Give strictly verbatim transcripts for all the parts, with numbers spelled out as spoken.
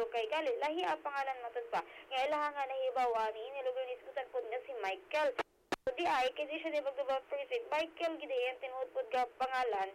kay gali lahi ang pangalan matod pa nga ilaha nga nahibaw ani ini lugar ni isgutan pod nga si Michael. So di ay kay di siya di magduba person Michael gid yan tinuod pod nga pangalan.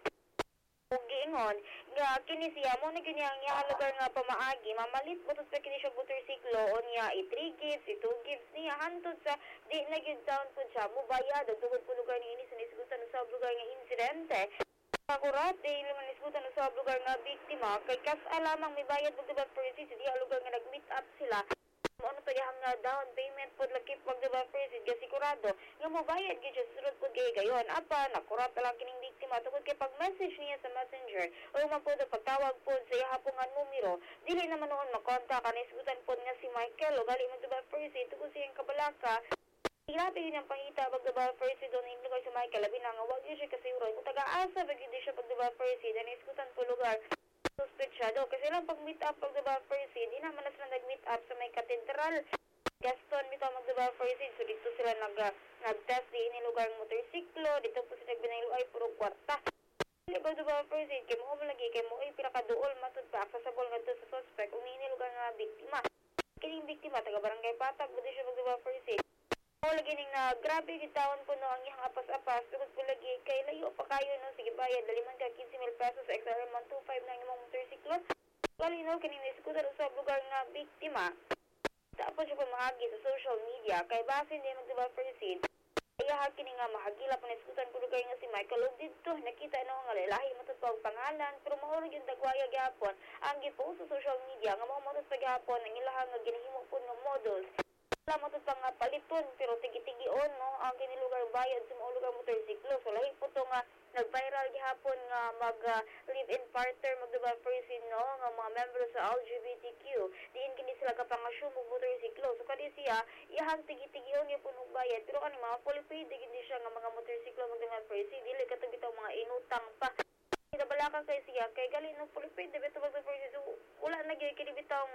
Ug giingon nga kini siya mo na ganyang iya lugar nga pamaagi mamalit butot pa kini siya motorsiklo o niya i three gives i two gives niya hantod sa di na gyud taon pud siya mobayad og tungod po lugar ni ini sa nisgutan sa lugar nga insidente. Akurat di naman nisgutan sa lugar nga biktima kay kas alamang may bayad og diba person sa diha lugar nga nag-meet up sila. Ano to yang nga down payment pod laki pag diba person nga sigurado nga mobayad gyud siya sunod pod kay gayon apa nakurat lang kining biktima tungod kay pag message niya sa messenger o man pod pagtawag pod sa iya hapong nga numero dili naman noon makontak kan isgutan pod nga si Michael o gali man diba person tungod siyang kabalaka. Grabe yun ang pangita pag diba person doon in lugar si Michael labi na nga wag yun siya kasiguran kung taga-asa pag yun siya pag diba person dan isgutan po lugar suspetsado kasi lang pag meet up pag diba person di naman na sila nag-meet up sa may katedral Gaston mito mag diba person so dito sila nag nag-test di ini lugar motorsiklo dito po sila nagbinaylo ay puro kwarta dili pag diba person kay mo lagi kay mo ay pinakaduol matud pa accessible nga to sa suspect kung ini lugar nga biktima kining biktima taga barangay Patag buti siya mag diba person o lagi ning na grabe gitawan po no ang iyang apas-apas tugod po lagi kay layo pa kayo no sige bayad daliman ka fifteen mil pesos sa X R M one two five na imong motorsiklo gali no kining iskutar sa lugar nga biktima tapos siya pamahagi sa social media kay base din mag diba person iya kini nga mahagila pa na iskutan po lugar nga si Michael ug dito nakita no nga lalahi matod pa og pangalan pero mahurog yung dagwaya gyapon ang gipost sa social media nga mao matod pa gyapon ang ilahang nga ginahimo po nga models wala mo ito nga paliton pero tigi-tigion no ang kinilugar bayad sa mga lugar motorsiklo so lahi po ito nga nag-viral gihapon nga mag uh, live-in partner magduba person no nga mga membro sa L G B T Q diin kini sila kapangasyon mo motorsiklo so kani siya iyahang tigi-tigion niya po nung bayad pero kani mga qualified hindi siya nga mga motorsiklo magduba person dili katong bitaw mga inutang pa kabalaka kay siya kay gali no qualified dito magduba person so wala na gyud kini bitaw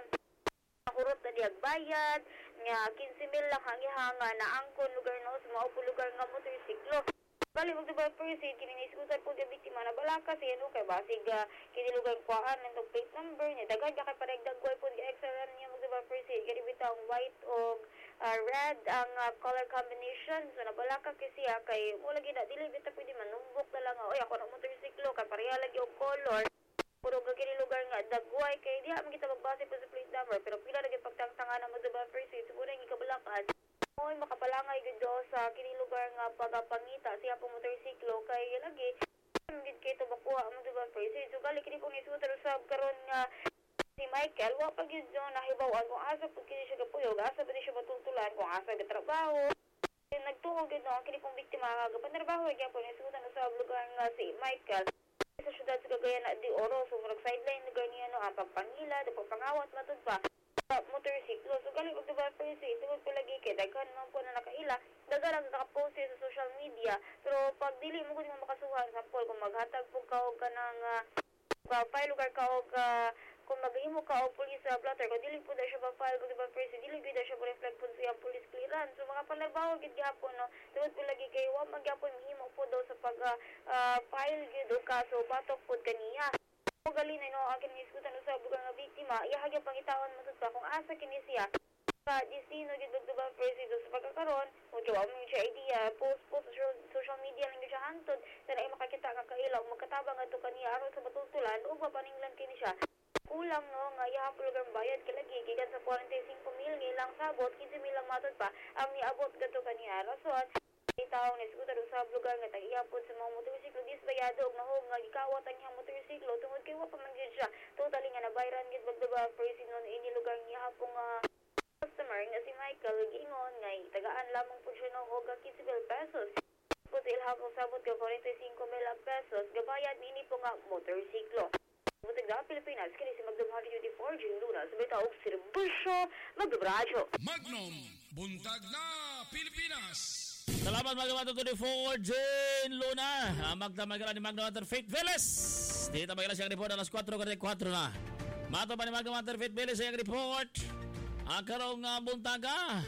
kurot na diag bayad nga fifteen mil lang hangihanga na angkon lugar no sa maupo lugar nga motorsiklo bali mo diba person kini iskutan po yung biktima na balaka siya no kay basig uh, kini lugar kuhaan ng plate number niya daghan ka kay paragdagway po yung X R M niya mo diba person kini bitang white o uh, red ang uh, color combination so nabalaka kay siya kay mo lagi na dili bita pwede manumbok na lang oy ako na motorsiklo kay pareha lagi og color puro gagini lugar nga dagway kay diha man kita magbase pa sa plate number pero pila lagi pagtangtangan mo diba person siguro ang ikabalakan oy makapalangay gud do sa kini lugar nga pagapangita siya pong motorsiklo kay lagi gid kay to makuha mo diba person so gali kini pong isuter usab karon nga si Michael wa pa gyud do nahibaw-an kung asa pud kini siya kapuyog asa pud siya matultulan kung asa ga trabaho nagtuo gid no kini pong biktima nga gapantrabaho gyapon isutan usab lugar nga si Michael sa syudad sa Cagayan na di Oro so murag sideline lugar niya no ang pagpangila di pagpangawat matod pa uh, motorsiklo so gali og diba person tungod po lagi kay daghan man po na nakaila daghan ang nakapost sa social media pero pag dili mo gud mo makasuhan sa pol kung maghatag po ka og kanang uh, file lugar ka og uh, kung maghimo ka og police uh, blotter kung dili po da siya ba file og diba person dili gid siya mo reflect po sa police clearance so mga panarbaho gid gyapon no tungod po lagi kay wa magyapon mahimo po daw sa pag uh, uh, file gid og kaso batok po kaniya o gali na no akin iskutan usab lugar nga biktima iyahagya pangitawan mo sa kung asa kini siya sa destino gid og diba person sa pagkakaron kung wa mo siya idea post post sa social media lang siya hantod sa ay makakita ka kailaw magkatabang adto kaniya aron sa matultulan ug mapaninglan kini siya kulang no nga ihapon lugar bayad kay lagi gikan sa forty-five mil ngilang sabot fifteen mil lang matod pa ang niabot gadto kaniya rason itaw ni skutar usab lugar nga tag-iapon sa mga motorsiklo disbayado og nahog nga gikawat ang iyang motorsiklo tungod kay wa pa man gyud siya totally nga nabayran gid magdaba person no ini lugar niya hapong uh, customer nga si Michael giingon nga tagaan lamang pud siya ng og fifteen mil pesos puti ilhapong sabot ka forty-five mil pesos gabayad nini po nga motorsiklo. Butig na Pilipinas, kini si Magnum one twenty-four, Jing Luna, sa bitaw og serbisyo, Magdabradyo. Magnum, buntag na Pilipinas. Salamat Magnum one twenty-four, Jing Luna. Magdamagala ni Magnum one Faith Veles. Dito magala siyang report alas four forty-four na. Mato pa ni Magnum one Faith Veles siyang report. Ang karong uh, buntaga.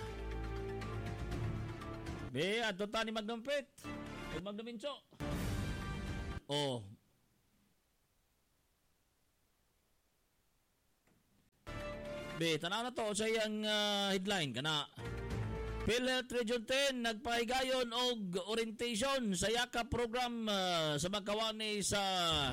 Be, ato ta ni Magnum Faith. O Magnum Incho. Oh, Be, tanaw na to sa iyang uh, headline kana. PhilHealth Region ten nagpahigayon og orientation sa yakap program uh, sa magkawani sa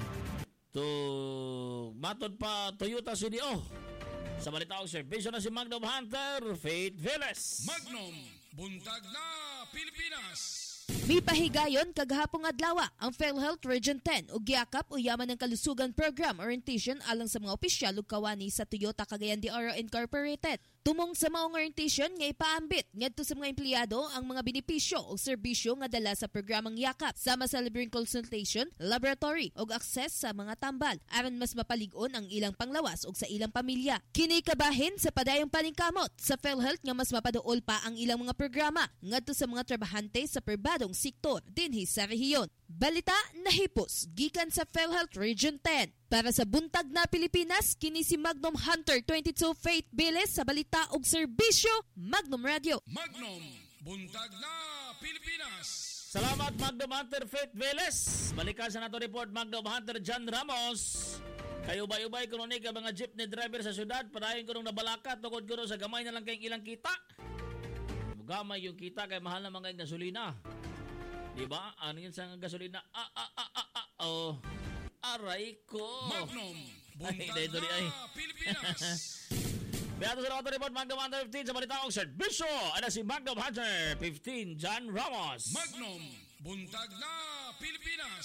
to matod pa Toyota C D O. Sa balita og serbisyo na si Magnum Hunter Faith Veles. Magnum, buntag na Pilipinas. May pahigayon kagahapong adlaw ang PhilHealth Region ten ug giyakap uyaman ng kalusugan program orientation alang sa mga opisyal ug kawani sa Toyota Cagayan de Oro Incorporated. Tumong sa maong orientation nga ipaambit ngadto sa mga empleyado ang mga benepisyo o serbisyo nga dala sa programang yakap sama sa libreng consultation, laboratory ug access sa mga tambal aron mas mapalig-on ang ilang panglawas ug sa ilang pamilya. Kini kabahin sa padayong paningkamot sa PhilHealth nga mas mapaduol pa ang ilang mga programa ngadto sa mga trabahante sa pribadong sektor dinhi sa rehiyon. Balita nahipos gikan sa PhilHealth Region ten. Para sa buntag na Pilipinas, kini si Magnum Hunter twenty-two Faith Veles sa balita ug serbisyo Magnum Radio. Magnum, buntag na Pilipinas. Salamat Magnum Hunter Faith Veles. Balikan sa nato report Magnum Hunter John Ramos. Kayo ubay-ubay kuno ni ka mga jeepney driver sa syudad padayon kuno nabalaka tungod kuno sa gamay na lang kay ilang kita. Gamay yung kita kay mahal na mga gasolina. Di ba? Ano yun sa gasolina? Ah, ah, ah, ah, ah, oh. Aray ko. Magnum, buntag Ay, dito, ay. na Pilipinas. Beato sa Auto Report, Magnum Hunter fifteen sa balita ang serbisyo. Ano si Magnum Hunter fifteen, John Ramos. Magnum, buntag na Pilipinas.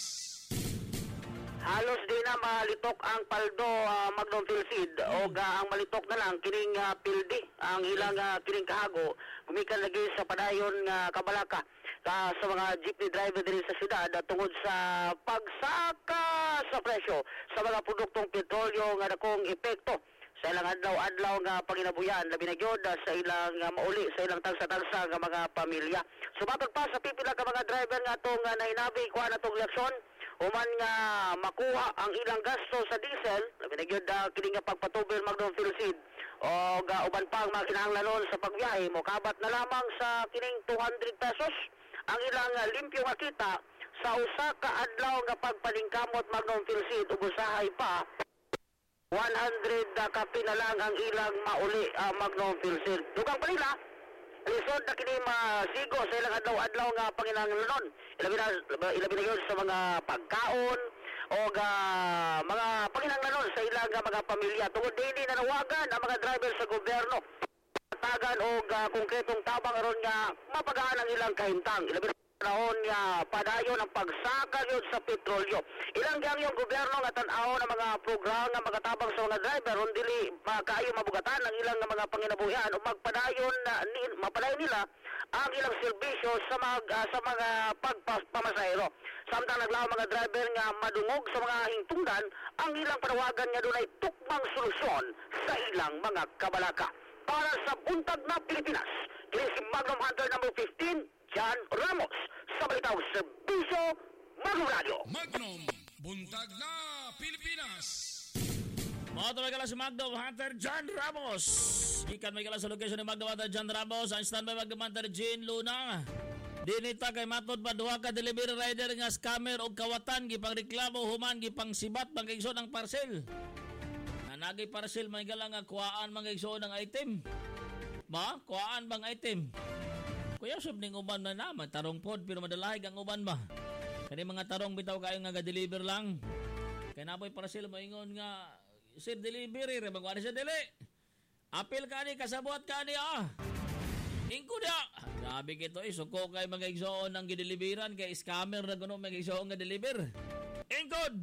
Halos di na malitok ang paldo uh, Magnum Philseed o uh, ang malitok na lang kining uh, pildi ang ilang uh, kining kahago gumikan lagi sa padayon nga uh, kabalaka uh, sa mga jeepney driver din sa syudad uh, tungod sa pagsaka sa presyo sa mga produktong petrolyo nga dakong epekto sa ilang adlaw-adlaw nga panginabuyan labi na gyud uh, sa ilang uh, mauli sa ilang tagsa-tagsa nga mga pamilya. Sumatag pa sa pipila ka mga driver nga tong uh, nainabi kuha na tong leksyon human nga makuha ang ilang gasto sa diesel, labi na gyud uh, kini nga pagpatubil Magnum Philseed o uh, uban pa ang mga kinahanglanon sa pagbiyahe mo kabat na lamang sa kining two hundred pesos ang ilang uh, limpyo nga kita sa usa ka adlaw nga pagpaningkamot Magnum Philseed ug usahay pa one hundred uh, kapi na lang ang ilang mauli uh, Magnum Philseed. Dugang pa nila lisod na kini masigo sa ilang adlaw-adlaw nga panginahanglanon. Ilabi na ilabi na yun sa mga pagkaon o uh, mga panginahanglanon sa ilang uh, mga pamilya. Tungod din nanawagan ang mga driver sa gobyerno tagan o uh, konkretong tabang aron nga mapagaan ang ilang kahimtang. Ilabi na panahon nga padayon ang pagsaka yun sa petrolyo. Ilang gyang yung gobyerno nga tan-aw ng mga programa nga magatabang sa mga driver ron dili makaayo mabugatan ang ilang mga panginabuhian o magpadayon na ni, mapadayon nila ang ilang serbisyo sa mga uh, sa mga pagpamasahero. Samtang naglaw mga driver nga madungog sa mga hingtungdan, ang ilang panawagan nga dunay tukmang solusyon sa ilang mga kabalaka. Para sa buntag na Pilipinas, kini si Magnum Hunter number fifteen, John Ramos, sa balitang serbisyo Magnum Radio. Magnum, buntag na Pilipinas. Mga ito may kala si Magnum Hunter John Ramos. Ikan may kala sa location ni Magnum Hunter John Ramos. Ang standby Magnum Hunter Jean Luna. Dinita kay matod pa duha ka delivery rider nga scammer o kawatan gipang reklamo human gipang sibat pangigsoon ang parcel. Nanagay parcel may kala nga kuhaan mangigsoon ang item. Ba? Kuhaan bang item? Kuya sub ning uban na naman tarong pod pero madalahig ang uban ba? Kani mga tarong bitaw kayo nga ga-deliver lang. Kay napoy parcel moingon nga sir delivery re magwari sa dili. Apil ka ni kasabot ka ni ah. Ingko dia. Sabi kito eh suko kay mga igsoon ang gideliveran kay scammer na kuno mga igsoon nga deliver. Ingkod.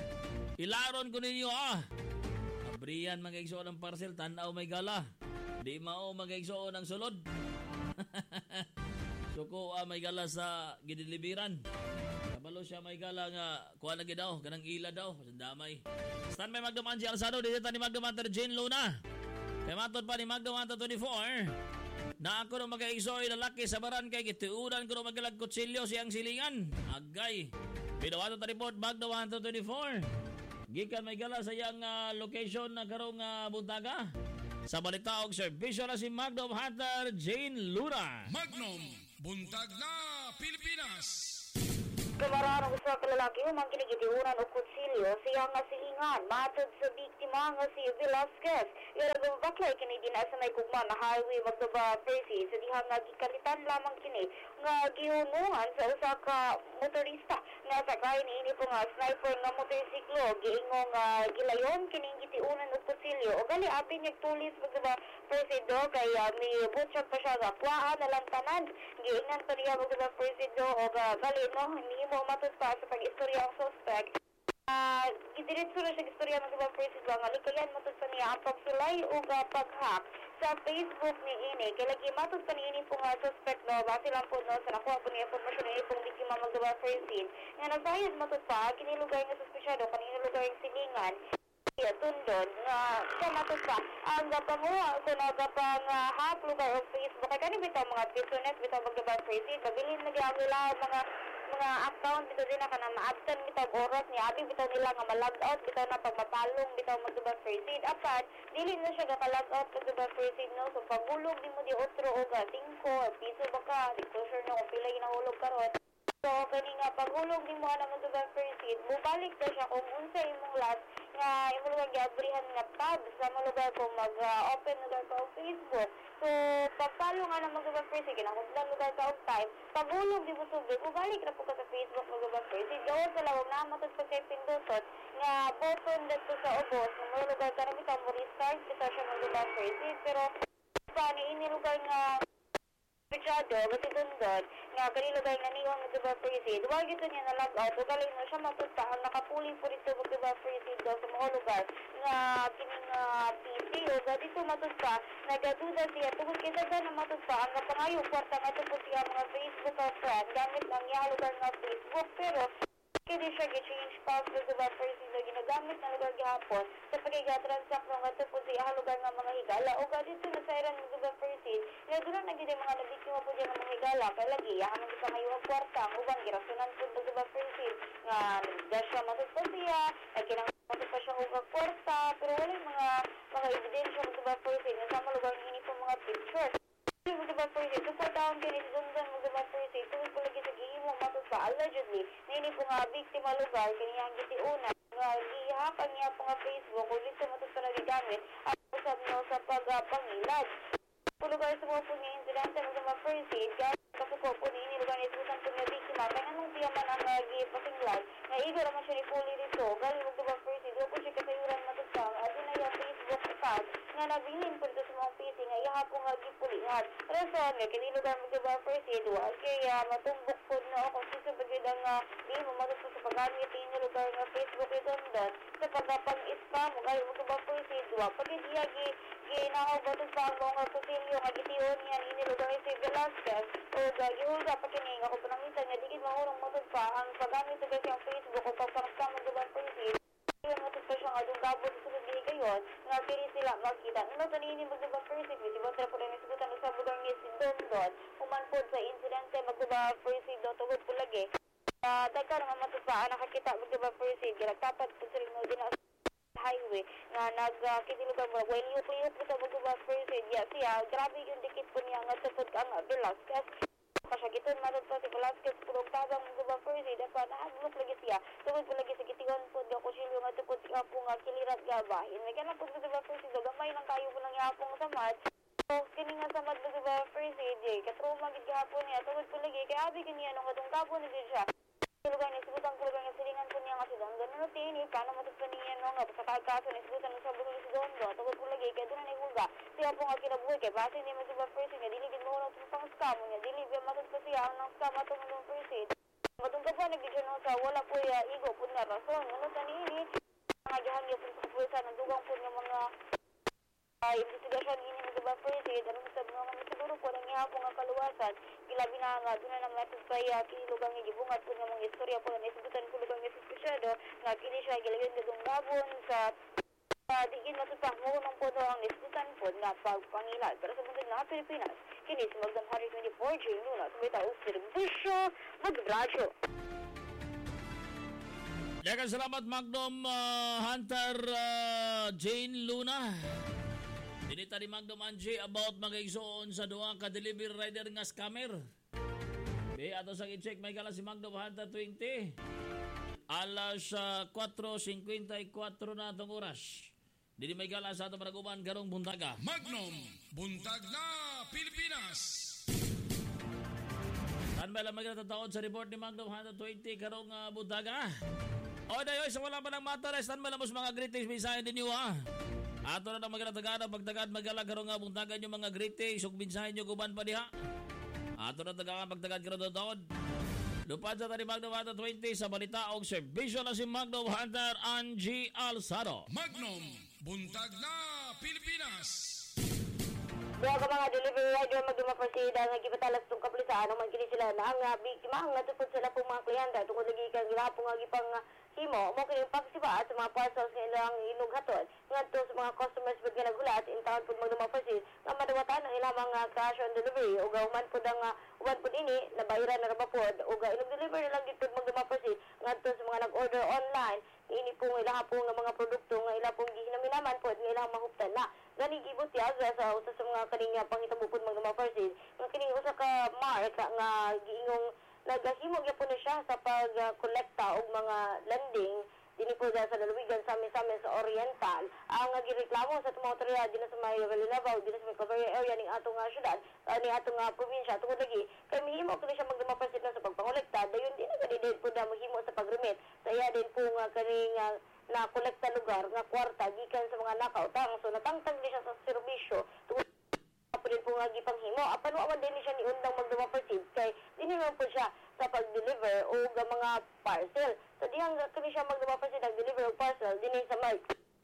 Ilaron ko ninyo ah. Abriyan mga igsoon ang parcel tan-aw may gala. Di mao mga igsoon ang sulod. Suko ah may gala sa gideliveran. Kabalo siya may gala nga kuha na gid daw kanang ila daw sa damay. Stand by Magnum Angie Alzado dito ni Magnum Hunter Jean Luna. Kay matod pa ni Magnum Hunter twenty-four. Na ako nung mag-aisoy lalaki sa baran kay gituuran ko nung magalag kutsilyo siyang silingan. Agay. Pinawato ta report Magnum Hunter twenty-four. Gikan may gala sa iyang uh, location na karong uh, buntaga. Sa balita og serbisyo na si Magnum Hunter Jean Luna. Magnum, buntag na Pilipinas. Kamarano usa ka lalaki human kini gitiunan og kutsilyo siya nga silingan matod sa biktima nga si Velasquez. Ira baklay kini dinha sa may kugma na highway magduba Percy sa diha nga gikalitan lamang kini nga gihunungan sa usa ka motorista nga sakay niini po nga sniper nga motorsiklo giingong uh, gilayon kini gitiunan og kutsilyo o gali apin niya tulis magduba Percy do kay uh, may butchak pa siya nga kuhaan na lang tanan giingnan pa niya magduba Percy do o uh, gali no hindi mo matod pa sa pag-istorya ang suspect. Uh, Gidiretso na siya istorya ng ibang person ba nga likayan matod pa niya ang pagsulay o uh, pag-hack sa Facebook ni ini. Kaya lagi matod pa ni ini po nga suspect no, base lang po no, sa nakuha po niya informasyon ni itong biktima mag-ibang person. Nga nasayad matod pa, kinilugay nga suspiciado, kaninilugay ang silingan. Iya, tundon nga siya matod pa. Ang gapanguha ko na gapang uh, hack lugar o Facebook. Kaya kanina bitaw mga pisonet, bitaw mag-ibang person. Mabilin na gawin mga mga account bitaw din na ka na ma-absent bitaw oras ni abi bitaw nila nga ma-log out bitaw na pag mapalong bitaw mag-duba first aid apan dili na siya ga-log out mag-duba first aid no so pagulog di mo di otro o ga tingko piso baka disclosure no kung pila ginahulog karon so kani nga paghulog di mo na mag-duba first aid mubalik na siya kung unsa imong last nga imong lugar giabrihan nga tab sa mga lugar ko mag-open uh, lugar ko Facebook. So, pagpalo nga na mag-duba first aid, kinakundang lugar ka og time, paghulog di mo subig, mubalik na po ka sa Facebook mag-duba first aid. Gawin sa lawag na matod sa kay pindutot nga button dito sa ubos, na mga lugar ka na bitaw mo restart, bitaw siya mag-duba first aid. Pero, pa ni ini lugar nga Pichado, kasi dundon, nga kanilugay na niwang mag-duba first aid, huwag ito niya na-log out, o galing na siya matulta, ang nakapuli po rito mag-duba first aid daw sa mga lugar, nga kining uh, P C, o dito matulta, nagaduda siya, tungkol kita dyan na matulta, ang kapangayo, kwarta nga ito po siya mga Facebook account, gamit lang niya lugar nga Facebook, pero, hindi siya gi-change password mag-duba first aid, ginagamit na lugar gihapon, sa pagiga-transact nga ito po siya lugar nga mga higala, o dito na sa iran mag-duba first aid, nga doon na gid mga nabiktima po diyan ng mga higala kay lagi yaman sa kayo ang kwarta ang ubang girasunan pud mag-duba first aid nga nagdasya matod pa siya ay kinang matod pa siya og kwarta pero wala mga mga ebidensya mag-duba first aid nga sa mga lugar ini po mga picture mag-duba first aid so taon kini dundan mag-duba first aid tuwid ko lagi sa gihimo matod pa allegedly na ini po nga biktima lugar kini ang gitiuna nga gihapan niya po nga Facebook o dito matod pa nagigamit at usab no sa pagpangilad lugar sa mga po niya insidente ng mga first aid gaya kasuko po niya ini lugar na isusan po niya biktima kaya anong siya man ang nagipasinglan na igo naman siya ni Puli rito galing mag mga first aid po siya kasayuran matutang at yun na yung Facebook account nga nabilin po dito sa mga P C nga ihapong nga gipulingan rason nga kini lugar mag mga first aid wal kaya matumbok po na ako kung susubagid ang di mo matuto sa paggamit ini lugar nga Facebook ito doon sa pagkapang-spam galing mag mga first aid wa pag iya gi ginaaw ba ito sa ang mga kusilyo nga gitiyon niya ini lugar si Velasquez o gihulga pa kini nga kung panangitan nga digid mahurong matod pa ang paggamit sa kasi ang Facebook o pagpangskam ng duban first aid matod pa siya nga doon gabot sa sunod di kayon nga kini sila magkita ino to ni ini magduban first aid si Botra po rin isugutan sa lugar niya si Dondon human po sa insidente magduban first aid doon tugod po lagi uh, dagka nga matod pa nakakita magduban first aid ginagtapat po sa rin mo din highway nga nagkitilugan mo when you play up ito magduba first aid yeah, siya grabe yung dikit po niya nga sapod ka nga Velasquez kasyagiton matod pa si Velasquez pulong tabang magduba first aid pa nahaglok lagi siya tugod po lagi sa gitiwan po nga kusilyo nga tupod siya po nga kilirat gabahin may ganang po magduba first aid gamay lang kayo po lang yapong samad so kini nga samad magduba first aid eh katroma gid gahapon niya tugod po lagi kaya abi kaniya nung atong tapon ni siya lugar ni sibutan ko lugar nga silingan po niya nga si Don ganun na tini paano matutpan niya no nga sa kagkaso ni sibutan sa bulo ni si Don Don tugod po lagi kaya doon na nihulga siya po nga kinabuhi kaya base niya magduba first aid nga diligid mo lang sa pang scam niya diligid matut pa siya ang nang scam atong ng first aid matong ka pa nagidyo no sa wala po ya igo po nga rason ano sa nini nga gihangyo po sa puwersa ng dugang po nga mga uh, investigasyon ini magduba first aid ano sa mga mga siguro po nang ihapong nga kaluwasan kilabi na nga doon na naman natin sa uh, kilugang nga gibungat po nga mga istorya po na isibutan po lugang nga suspiciado nga kini siya gilagyan nga dong labon sa uh, digin matutang mo nang po ang isibutan po nga pagpangilal pero sa mundo na Pilipinas kini si Magdam one twenty-four J Luna sumita o servisyo magradyo. Daghang salamat Magnum uh, Hunter uh, Jane Luna. Dinita ni Magnum Angie about mga igsoon sa duha ka delivery rider nga scammer. Be, ato sa i-check, may kala si Magno Hunter twenty. Alas uh, four fifty-four na itong oras. Dili may kala sa ato paraguman karong buntaga. Magnum, buntag na Pilipinas. Saan ba lang magkatataon sa report ni Magno Hunter twenty karong uh, buntaga? O dayoy, sa wala pa ng matares, saan ba lang mas mga greetings mensahe din niyo ha? Ato na na magkatagana, pagtagad magkala karong uh, buntaga nyo mga greetings, ug mensahe nyo kuban pa diha. Ato na taga pagtagad karong taon. Lupad sa tani Magno Hunter twenty sa balita og serbisyo na si Magno Hunter Angie Alzado. Magnum, buntag na Pilipinas. Buha ka mga delivery rider magdumaprosida nga gipatalas tong kapulisan man kini sila na ang uh, biktima ang natupod sila pong mga kliyente tungod lagi kang gihapon nga gipang uh, himo mo kini pagsiba sa mga parcels nga ilang inughaton ngadto sa mga customers pud nga naghulat in town pud magdumaprosid nga madawatan ang ilang mga cash on delivery ug human pud ang uh, uban pud ini nabayaran na ra ba pud ug uh, inug deliver lang gid pud magdumaprosid ngadto sa mga nag-order online ini pong ilang pong nga mga produkto nga ilang pong gihinaminaman pud nga ilang mahuptan na gani gibot yaga sa usa sa mga kaning panghitabo pud magdumaprosid nga kining usa ka mark nga giingong naghimo gyapon na siya sa pag-kolekta og mga landing dinhi po sa lalawigan sa amin sa Oriental ang uh, gireklamo sa tumang otoridad dinhi sa may Valinabao dinhi sa may Cabarria area ning atong uh, syudad uh, ning atong uh, probinsya tungod lagi kay mihimo kini siya magdumaprosid na sa pagpangolekta dayon din na gani din po na mahimo sa pag-remit sa iya din po nga kaning uh, na kolekta lugar nga kwarta gikan sa mga nakautang so natangtang ni siya sa serbisyo tungod din po nga gipanghimo apan wa man din siya ni undang magdumaprosid kay dinhi man po siya sa pag-deliver o mga parcel so dihang kini siya magdumaprosid ang deliver og parcel dinhi sa may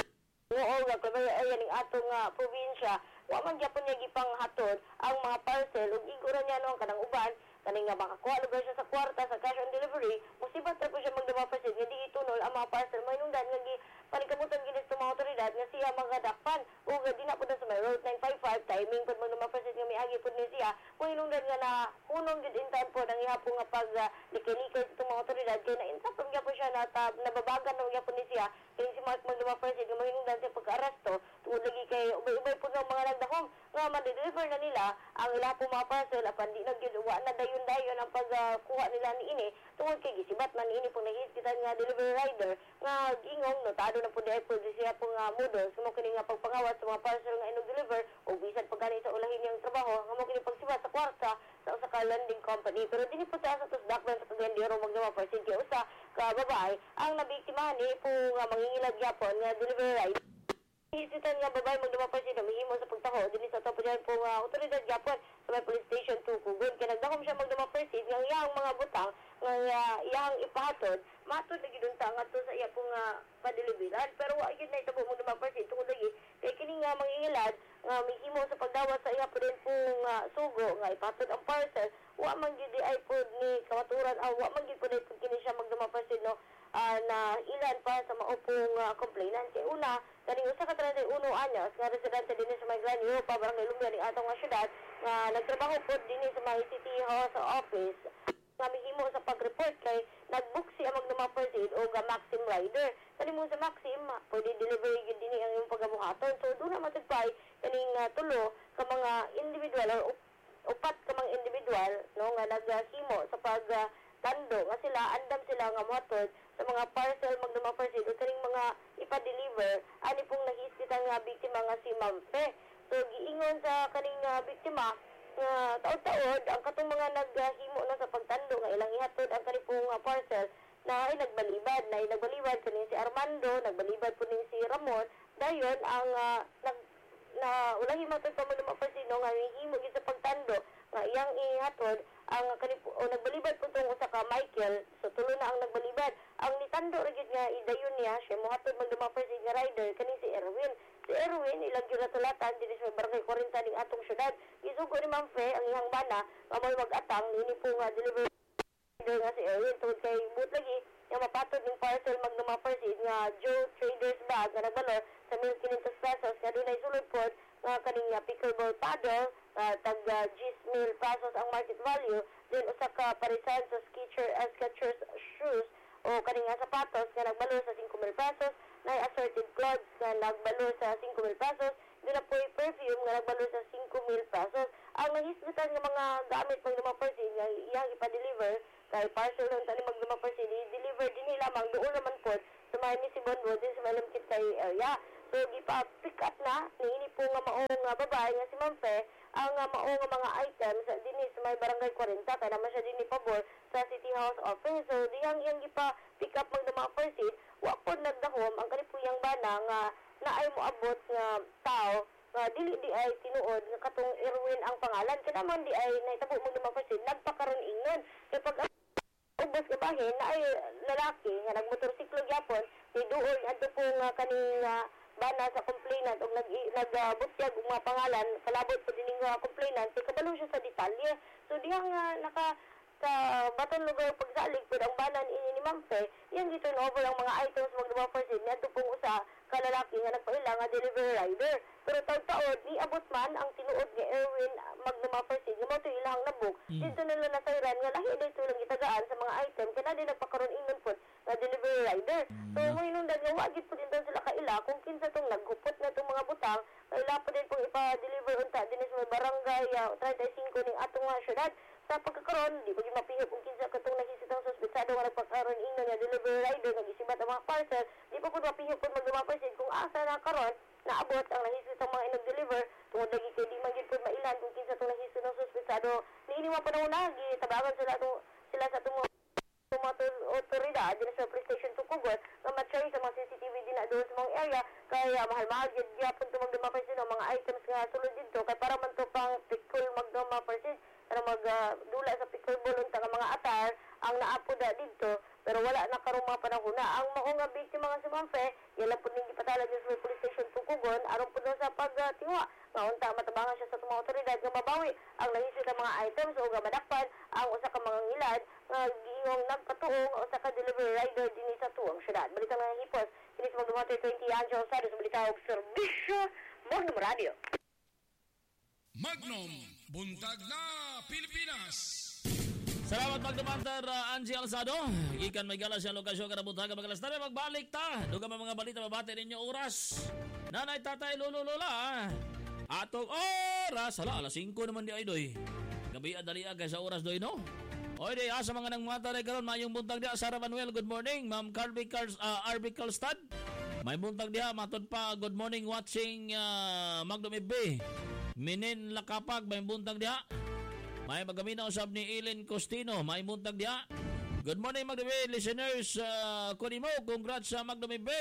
oo nga Cabarria area ning atong uh, probinsya wa man gyapon niya gipanghatod ang mga parcel ug iguran niya no kanang uban kaning nga makakuha lugar siya sa kwarta sa cash on delivery musibat ra po siya magdumaprosid nga di itunol ang mga parcel mainungdan nga gi panikamutan gid sa mga otoridad nga siya magadakpan ug di na pud sa may road nine fifty-five timing pud magdumaprosid nga miagi pud ni siya mainungdan nga na hunong gid in time pud ang ihapon nga pag uh, likilikay sa mga otoridad kay na insapon gyapon siya na tab nababagan na gyapon ni siya kay si Mark magdumaprosid nga mainungdan sa pag-aresto tungod lagi kay ubay-ubay pud nga mga nagdahom nga ma-deliver na nila ang ila po mga parcel apan di na gyud wa na dayon-dayon ang pagkuha uh, nila ni ini tungod kay gisibat man ini pong nahiskitan nga delivery rider nga gingong notado na po di po siya pong uh, models mo kini nga pagpangawat sa mga parcel nga inog deliver o bisan pagkani sa ulahin niyang trabaho nga mo kini pagsibat sa kwarta sa usa ka landing company pero dinhi po sa sa dakban sa Cagayan magdumaprosid kay usa ka babae ang nabiktimahan ni po nga mangingilag gyapon nga delivery rider Isitan nga babae magdumaprosid na mahimo sa pagtaho dinhi sa top diyan po nga otoridad gyapon sa may police station two Kugon kay nagdakom siya magdumaprosid nga iyang mga butang nga uh, iyang ipahatod matod lagi dun ta ngadto sa iya pong uh, padeliveran pero wa gyud na itabo magdumaprosid tungod lagi kay kini nga mangingilad nga mahimo sa pagdawat sa iya pud pong uh, sugo nga ipahatod ang parcel wa man gyud ay pud ni kamaturan aw wa man gyud pud kini siya magdumaprosid no uh, na ilan pa sa maupong uh, complainant kay una kaning usa ka thirty-one anyos nga residente dinhi sa Maglanio pa barangay Lumia ning atong nga syudad nga nagtrabaho pod dinhi sa may city hall sa office nga mihimo sa pag-report kay nag-book siya magdumaprosid o ga Maxim rider kani mo sa Maxim pwede delivery gyud dinhi ang imong pagabuhaton so do na matagpay kaning uh, tulo ka mga individual or upat ka mga individual no nga naghimo sa pag uh, tando nga sila andam sila nga mohatod sa mga parcel magdumaprosid o kaning mga ipa-deliver ani pong nahiskita nga biktima nga si Ma'am Fe so giingon sa kaning uh, biktima nga uh, taod-taod ang katong mga naghimo na sa pagtando nga ilang ihatod ang kani pong uh, parcel na ay nagbalibad na ay nagbalibad kaning si Armando nagbalibad po ning si Ramon dayon ang uh, nag na ulang himatod pa mo dumaprosid no nga himo gid sa pagtando nga iyang ihatod ang kani o nagbalibad po tong usa ka Michael so tulo na ang nagbalibad ang nitando ra gyud nga idayon niya siya mohatod magdumaprosid nga rider kani si Erwin si Erwin ilang gyud natulatan dinhi sa barangay forty ning atong syudad isugo ni Ma'am Fe ang iyang bana nga may mag-atang nini po nga delivery rider nga si Erwin tungod kay but lagi nga mapatod ning parcel magdumaprosid nga Joe Traders bag nga nagbalor sa one thousand five hundred pesos nga dunay sulod pod nga kaning uh, pickleball paddle uh, tag uh, ten mil pesos ang market value then usa ka parisan sa Skechers uh, Skechers shoes o kaning uh, sapatos nga nagbalo sa five mil pesos na assorted clothes nga nagbalo sa five mil pesos din na po perfume nga nagbalo sa five mil pesos ang ang nahisgutan nga mga gamit magdumapersin nga iyang ipa-deliver kay parcel lang tani magdumapersin i-deliver din lamang doon naman po sa may Nisibon Road din sa may Lamkit kay area. So gipa-pick up na niini po nga maong nga babae nga si Ma'am Fe ang uh, maong nga mga items uh, dinhi sa may Barangay forty kay naman siya dinhi pabor sa City House office. So diyang iyang gipa-pick up magdumapersin wa po nagdahom ang kanipuyang bana nga naay moabot nga tao nga dili di ay tinuod nga katong Erwin ang pangalan kaya naman di ay naitabo mo dumapasin nagpakaroon ingon kay pag ubos ka bahin na ay lalaki nga nagmotorsiklo gyapon ni duol adto po nga kaning uh, bana sa complainant og nag nagbutyag og mga pangalan kalabot po dining uh, complainant kay kabalo siya sa detalye. So diyang uh, naka sa baton lugar pagsalig po ang banan ini ni Ma'am Fe yang giturn over ang mga items magdumapasin niya pong usa kalalaki nga nagpaila nga delivery rider. Pero taon-taon, niabot man ang tinuod ni Erwin magdumapersin nga mo ito ilang nabuk. Mm. Dito nila nasayran nga lahi dito lang itagaan sa mga item kaya din nagpakaroon ingon po nga delivery rider. So mo inundan nga wagit po din sila kaila kung kinsa tong naghupot na itong mga butang kaila po din pong ipa-deliver unta din sa may barangay uh, thirty-five ning atong nga syudad. Sa pagkakaroon, di ba yung mapihip kung kinsa katong nahisitang suspetsado nga nagpakaroon ingon nga delivery rider nag-isibat ang mga parcel, di pa po mapihip kung magdumapersin kung asa na karon naabot ang nahisitang mga inag-deliver tungod lagi kay di man gyud pud mailan kung kinsa tong nahisitang suspetsado niini mga panahon na gitabangan sila to sila sa tungo mga otoridad din sa police station Tukugon nga matry sa mga C C T V din na doon sa mga area kaya mahal-mahal gyud gyapon to magdumapersin ang mga items nga sulod dito kay para man to pang pikul magdumapersin para magdula uh, sa pickleball unta nga mga atar ang naapoda dito pero wala na karong mga panahon na ang mao nga biktima nga si Ma'am Fe yala pud ning gipatala sa police station Tukugon aron pud sa pagtiwa nga unta matabangan siya sa mga otoridad nga mabawi ang nahisod ang mga items o nga madakpan ang usa ka mga ngilad nga giingong nagpatuong usa ka delivery rider dinhi sa tuwang syudad. Balita nga hipos kini sa Magdumatoy twenty Angel Sado sa balita og serbisyo Magnum Radio. Magnum Buntag na Pilipinas. Salamat magdumantar uh, Angie Alzado. Ikan may galas yung lokasyon ka na buntaga magalas na magbalik ta. Duga mga balita mabati ninyo oras. Nanay, tatay, lolo, lola. Atong oras. Hala, alas singko naman di ay doy. Gabi adali agay sa oras doy no. Oy di asa mga nang mata ray karon mayong buntag dia Sarah Manuel. Good morning. Ma'am Carby Cars uh, R B Calstad. May buntag dia matod pa. Good morning watching uh, Magdum F B. Minin Lakapag may buntag dia. May magaminaw usab ni Ellen Costino, may buntag dia. Good morning Magdum listeners. Uh, Kunimo, congrats sa Magdum F B.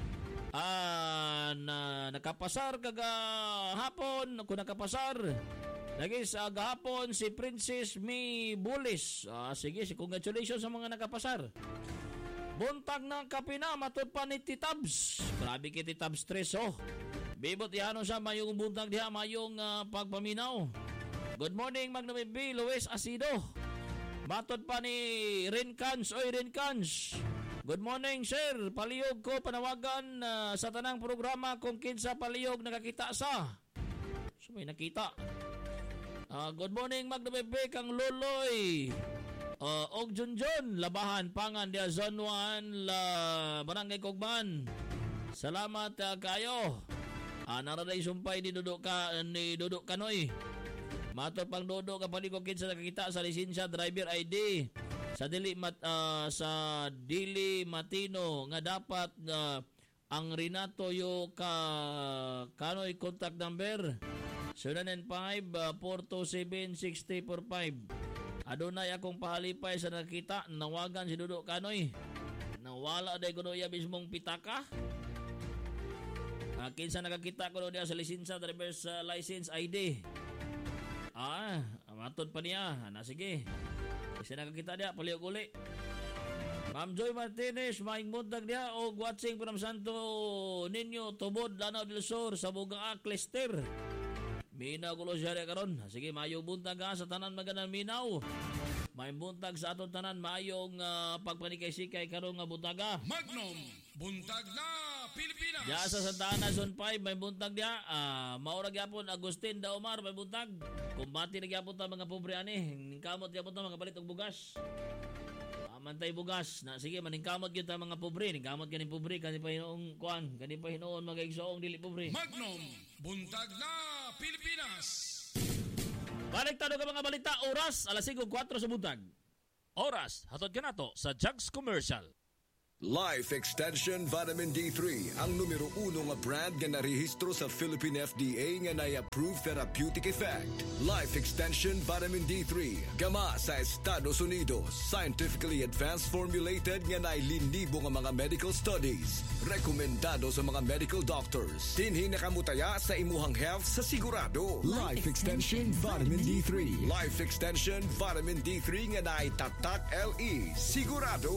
Ah, na nakapasar kaga hapon, kung nakapasar. Lagi sa gahapon si Princess Mi Bulis. Ah, sige, si congratulations sa mga nakapasar. Buntag ng kapina, matod pa ni Titabs. Grabe kay Titabs tres oh. Bibot yano sa mayong buntag diha, mayong uh, pagpaminaw. Good morning Magnum F B, Luis Asido. Matod pa ni Rincans, oy Rincans. Good morning sir, palihog ko panawagan uh, sa tanang programa kung kinsa palihog nakakita sa. So may nakita. Uh, good morning Magnum F B, kang Loloy. Uh, og Junjun, labahan pangan dia Zone one la Barangay Kogman. Salamat uh, kayo. Ah, naraday sumpay ni Dodo ka ni Dodo Kanoy. Mato pang Dodo kapali ko kinsa nakakita sa lisensya driver I D sa dili mat uh, sa dili matino nga dapat uh, ang Renato yo ka Kanoy contact number seven nine five four two seven six three four five. Adunay akong pahalipay sa nakita nawagan si Dodo Kanoy. Nawala day kuno iya mismong pitaka. Uh, kinsa nakakita ko niya sa lisensya driver's uh, license I D. Ah, matod pa niya. Na sige. Kasi nakakita niya palihog uli. Ma'am Joy Martinez, maing buntag niya og watching from Santo Niño, Tubod, Lanao del Sur, sa Bugaa, Clester. Minaw ko siya rin karon. Sige, mayong buntag ha, sa tanan magandang minaw. Maing buntag sa aton tanan, mayong uh, pagpanikay-sikay karon nga buntaga. Magnum Buntag na Pilipinas. Ya sa Santa Ana Zone five may buntag dia. Ah, maura gyapon Agustin Daomar may buntag. Kumbati na gyapon ta mga pobre ani. Ningkamot gyapon ta mga palit og bugas. Amantay bugas. Na sige maningkamot gyud ta mga pobre. Ningkamot kani pobre kani pa hinoong kuan, kani pa hinoon mga igsoong dili pobre. Magnum Buntag na Pilipinas. Baliktado ka mga balita, oras, alas singko kwatro sa buntag. Oras, hatod ka na to sa Jugs Commercial. Life Extension Vitamin D three ang numero uno nga brand nga narehistro sa Philippine F D A nga na-approve therapeutic effect. Life Extension Vitamin D three gama sa Estados Unidos, scientifically advanced formulated nga nailinibo nga mga medical studies. Rekomendado sa mga medical doctors. Dinhi nakamutaya sa imuhang health sa sigurado. Life Extension Vitamin D three. Life Extension Vitamin D three nga naitatak L E sigurado.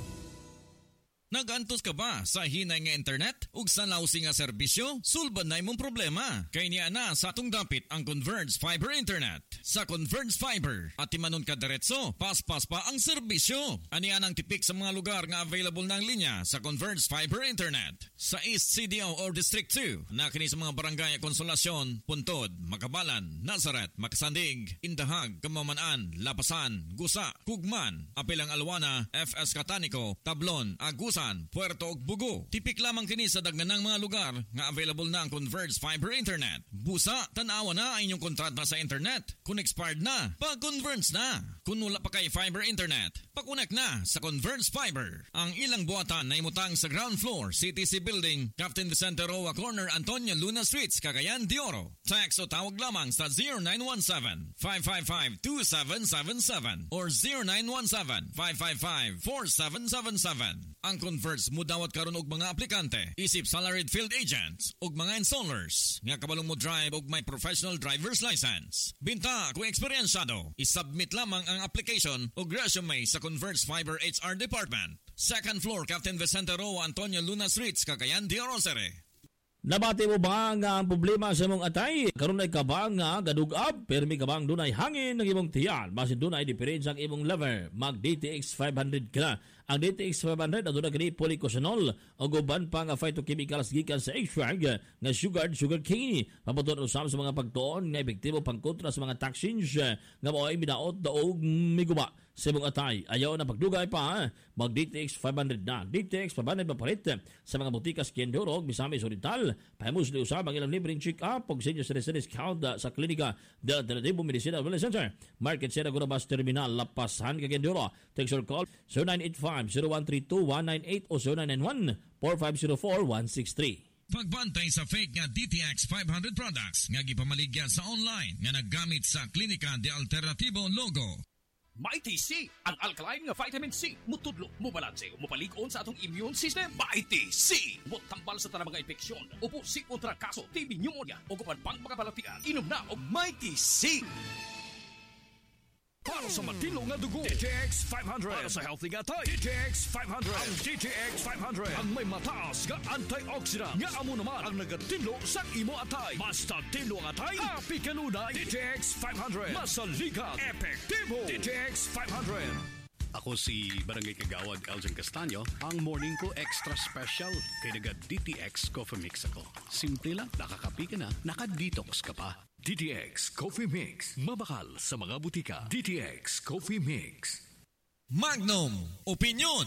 Nagantos ka ba sa hinay nga internet ug sa lausi nga serbisyo? Sulban na imong problema. Kay niya na sa atong dapit ang Converge Fiber Internet. Sa Converge Fiber, at timanon ka diretso, paspas pa ang serbisyo. Anian ang tipik sa mga lugar nga available ng linya sa Converge Fiber Internet. Sa East C D O or District two, na kini sa mga barangay Konsolasyon, Puntod, Makabalan, Nazareth, Makasandig, Indahag, Kamamanaan, Lapasan, Gusa, Kugman, Apilang Alwana, F S Catanico, Tablon, Agusan, Puerto ug Bugo. Tipik lamang kini sa daghanang mga lugar nga available na ang Converge Fiber Internet. Busa, tanawa na ang inyong kontrata sa internet. Kung expired na, pag-converge na. Kung wala pa kay Fiber Internet, pakunek na sa Converge Fiber. Ang ilang buhatan na imutang sa ground floor, C T C Building, Captain Vicente Roa Corner, Antonio Luna Streets, Cagayan de Oro. Text o tawag lamang sa zero nine one seven, five five five, two seven seven seven or zero nine one seven, five five five, four seven seven seven. Ang Converge mudawat karon og mga aplikante, isip salaried field agents ug mga installers nga kabalong mo drive og may professional driver's license. Binta kung eksperyensado, isubmit lamang ang application ug resume sa Converge Fiber H R Department. Second floor, Captain Vicente Roa, Antonio Luna Streets, Cagayan de Oro. Nabati mo ba nga ang problema sa imong atay? Karon ay kabang nga gadugab, pero may kabang dunay hangin ng imong tiyan. Basin dunay diferensya ang imong lever. Mag D T X five hundred ka na. Ang D T X five hundred aduna kini polycosanol o guban pa nga phytochemicals gikan sa extract nga sugar sugar cane. Paboton usab sa mga pagtuon nga epektibo pangkontra sa mga toxins nga mao'y minaot daog miguba sa imong atay. Ayaw na pagdugay pa, mag D T X five hundred na. D T X five hundred mapalit sa mga butika Kiendorog, Misamis Oriental. Pahimusli usab ang ilang libreng check-up ug senior citizen discount sa klinika del Alternativo Medicina Wellness Center. Market Sierra Gurabas Terminal, Lapasan, Kiendoro. Text or call zero nine eight five, zero one three two, one nine eight o zero nine nine one, four five zero four, one six three. Pagbantay sa fake nga D T X five hundred products nga gipamaligya sa online nga naggamit sa klinika de Alternativo logo. Mighty C, ang alkaline nga vitamin C. Mutudlo, mubalanse, mupalig-on sa atong immune system. Mighty C, mutambal sa tanang mga infeksyon. Upo si kontra kaso, T B pneumonia, o kupan pang makapalatian. Inom na og Mighty C. Para sa matino nga dugo, D T X five hundred. Para sa healthy nga tay, D T X five hundred. Ang D T X five hundred ang may mataas nga antioxidant nga amo naman ang nagatino sa imo atay. Basta tino ang atay, happy kanunay. D T X five hundred. Masaligat, epektibo. D T X five hundred. Ako si Barangay Kagawad Elgin Castaño, ang morning ko extra special kay naga D T X Coffee Mix ako. Simple lang, nakakapi ka na, naka-detox ka pa. D T X Coffee Mix. Mabakal sa mga butika. D T X Coffee Mix. Magnum Opinion.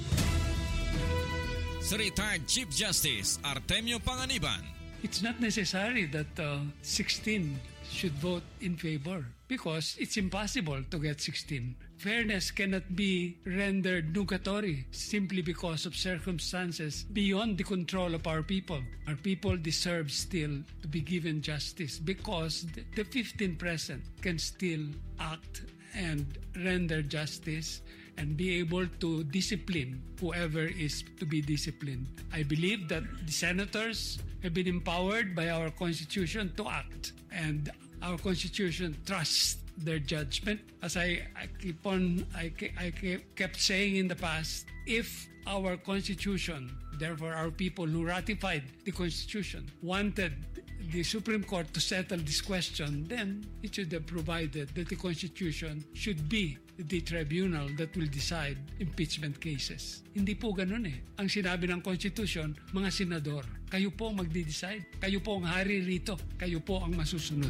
Sa retired Chief Justice Artemio Panganiban. It's not necessary that uh, sixteen should vote in favor because it's impossible to get sixteen. Fairness cannot be rendered nugatory simply because of circumstances beyond the control of our people. Our people deserve still to be given justice because the fifteen present can still act and render justice and be able to discipline whoever is to be disciplined. I believe that the senators have been empowered by our Constitution to act, and our Constitution trusts their judgment. As I, I keep on, I, I kept saying in the past, if our Constitution, therefore our people who ratified the Constitution, wanted the Supreme Court to settle this question, then it should have provided that the Constitution should be the tribunal that will decide impeachment cases. Hindi po ganun eh. Ang sinabi ng Constitution, mga senador, kayo po magde-decide. Kayo po ang hari rito. Kayo po ang masusunod.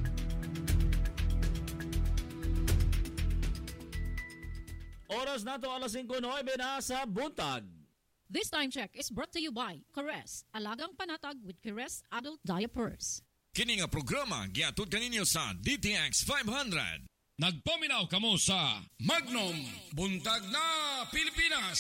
Oras na to alas singko nuwebe na sa buntag. This time check is brought to you by Caress, alagang panatag with Caress Adult Diapers. Kini nga programa giatud kaninyo sa D T X five hundred. Nagpaminaw kamo sa Magnum Buntag na Pilipinas.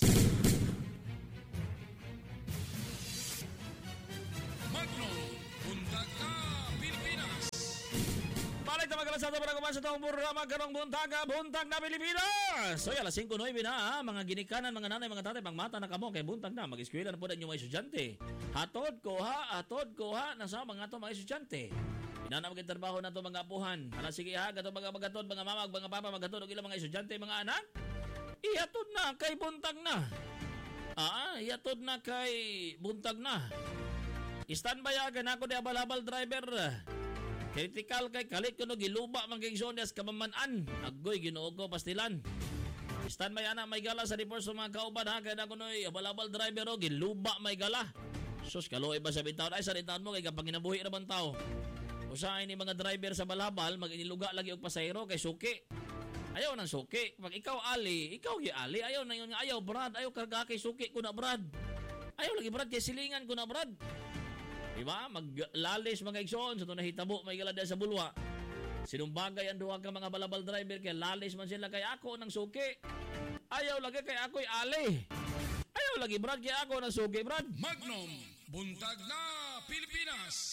Magnum Buntag na Pilipinas. Balik na magalas ato para kumasa itong programa karong buntaga, buntag na Pilipinas. So, alas singko nueve na ha, mga ginikanan, mga nanay, mga tatay, pang mata na kamo, kay buntag na, mag-eskwela na po na inyong mga estudyante. Hatod ko ha, hatod ko ha, nasa mga to mga estudyante. Inana magtrabaho na to mga apuhan. Ala sige ha, gato mga magatod, mga mama, mga papa, magatod, og ilang mga estudyante, mga anak. Ihatod na kay buntag na. Ah, ihatod na kay buntag na. Standby agan ako di abal-abal driver. Critical kay kalit kuno giluba man kay Zonias kamamanan. Agoy Ginoo ko pastilan. Standby ana may gala sa report sa mga kauban ha, kay na kunoy abal-abal driver o giluba may gala. Sus kaloy ba sa bitaw ay sa ritaan mo kay kapag ginabuhi ra man tao. Usahay ni mga driver sa balabal, mag-iniluga lagi og pasahero kay suki. Ayaw nang suki. Pag ikaw ali, ikaw gi ali. Ayaw na yun. Ayaw Brad. Ayaw karga kay suki ko na Brad. Ayaw lagi Brad kay silingan ko na Brad. Diba? Maglalis mga igsoon. Sa ito nahitabo, may galada sa bulwa. Sinumbagay ang duha ka mga balabal driver kay lalis man sila kay ako nang suki. Ayaw lagi kay ako'y ali. Ayaw lagi Brad kay ako nang suki Brad. Magnum Buntag na Pilipinas.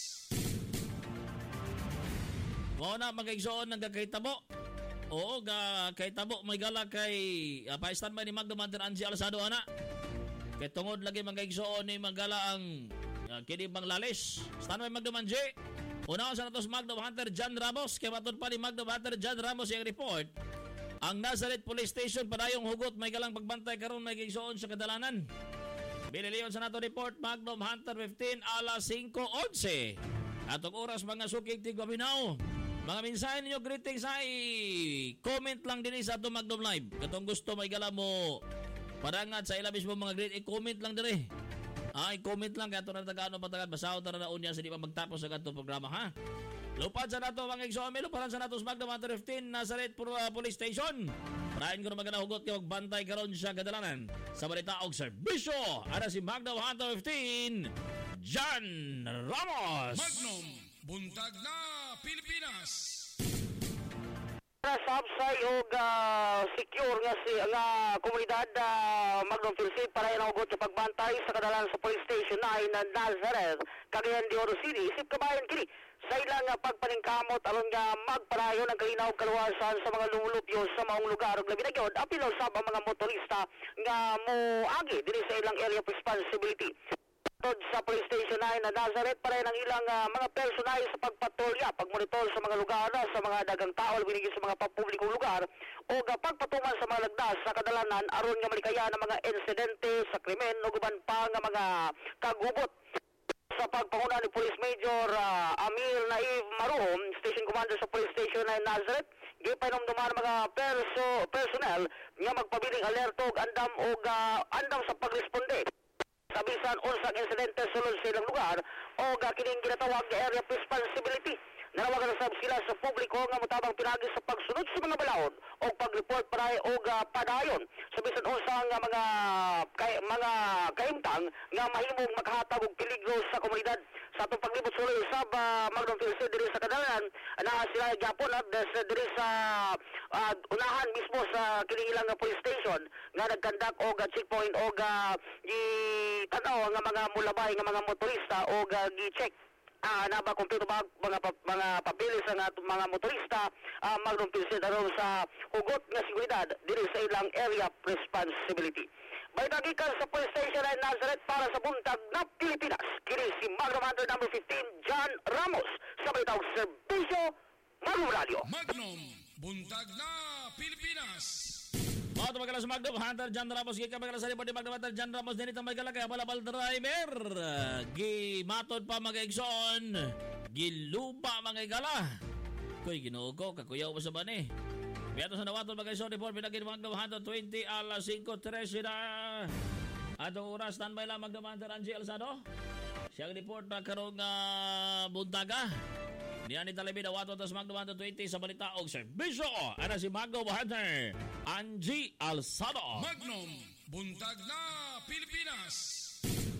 Mao na magigsoon ng kakaitabo. Oo, ga kaitabo may gala kay uh, pa-standby ni Magda Manter Angie Alsado ana. Kay tungod lagi magigsoon ni magala ang uh, kini bang lalis. Standby Magda Mangie. Una sa natos Magda Hunter John Ramos kay matod pa ni Magda Hunter John Ramos yung report. Ang Nazareth Police Station padayong hugot may galang pagbantay karon may gigsoon sa kadalanan. Bililiyon sa nato report Magnum Hunter fifteen alas singko onse. Atong oras mga sukig tigwaminaw. Mga mensahe ninyo, greetings ay comment lang din sa itong Magnum Live. Katong gusto may gala mo parangat sa ilabis mo mga greet, i-comment lang din eh. Ah, i-comment lang kaya ito na tagaano patagat. Basaw na na unya sa di pa magtapos sa itong programa ha. Lupad sa nato mga exome, luparan sa nato Magnum Hunter fifteen Nazareth uh, Police Station. Parahin ko na magana hugot kaya magbantay karon sa kadalanan. Sa balita og serbisyo, ara si Magnum Hunter fifteen John Ramos. Magnum Buntag na Pilipinas. Para sabsay og uh, secure nga si nga komunidad uh, Magnum Philsip para inahugot sa pagbantay sa kadalan sa police station nine na Nazareth, Cagayan de Oro City, isip kabayan kini sa ilang uh, pagpaningkamot aron nga magparayon ang kalinaw kaluwasan sa mga lumulupyo sa maong lugar ug labi na gyud apil usab ang mga motorista nga moagi dinhi sa ilang area of responsibility. Sa police station nine na Nazareth para ng ilang uh, mga personal sa pagpatrolya, pagmonitor sa mga lugar, sa mga dagang tao, binigay sa mga pampublikong lugar o uh, pagpatuman sa mga lagdas sa kadalanan aron nga malikaya ng mga insidente sa krimen o guban pa nga mga kagubot. Sa pagpanguna ni Police Major uh, Amir Naif Maruhom, Station Commander sa Police Station nine Nazareth, gipainumduman mga perso personnel nga magpabiling alerto og andam o uh, andam sa pagresponde sa bisan unsang insidente sulod sa ilang lugar o kining ginatawag nga area of responsibility. Nanawagan na sab sila sa publiko nga motabang pinagi sa pagsunod sa mga balaod o pag-report para o padayon sa bisan unsang nga mga kay, mga kahimtang nga mahimong makahatag og peligro sa komunidad. Sa atong paglibot sulod sa uh, Magnum Philsip diri sa kadalanan na sila gyapon at diri sa uh, unahan mismo sa kining ilang police station nga nagkandak og checkpoint og uh, gi-tanaw nga mga mulabay nga mga motorista og uh, gi-check Ah, na ba kumpleto ba mga mga papeles ng mga motorista uh, Magnum Philsip aron sa hugot nga seguridad diri sa ilang area of responsibility. May tagikan sa police station ay Nazareth para sa buntag na Pilipinas. Kini si Magnum Hunter number fifteen John Ramos sa balitang serbisyo Magnum Radio. Magnum Buntag na Pilipinas. Mga tumagala sa Magnum Hunter John Ramos. Gika magala sa report ni Magnum Hunter John Ramos. Dinit ang magala kaya balabal driver. Gimatod pa mga igsoon. Giluba mga igala. Kuy Ginoo ko, kakuyaw pa sa bani. Biyato sa nawatod mga igsoon report. Pinagin Magnum Hunter twenty alas singko trese na. Atong oras standby lang Magnum Hunter Angie Alsado. Siyang report na karong uh, buntaga. Niyan ni Talibid awato tas Magnum Hunter twenty sa balita og serbisyo. Ana si Magnum Hunter Angie Alsado. Magnum Buntag na Pilipinas.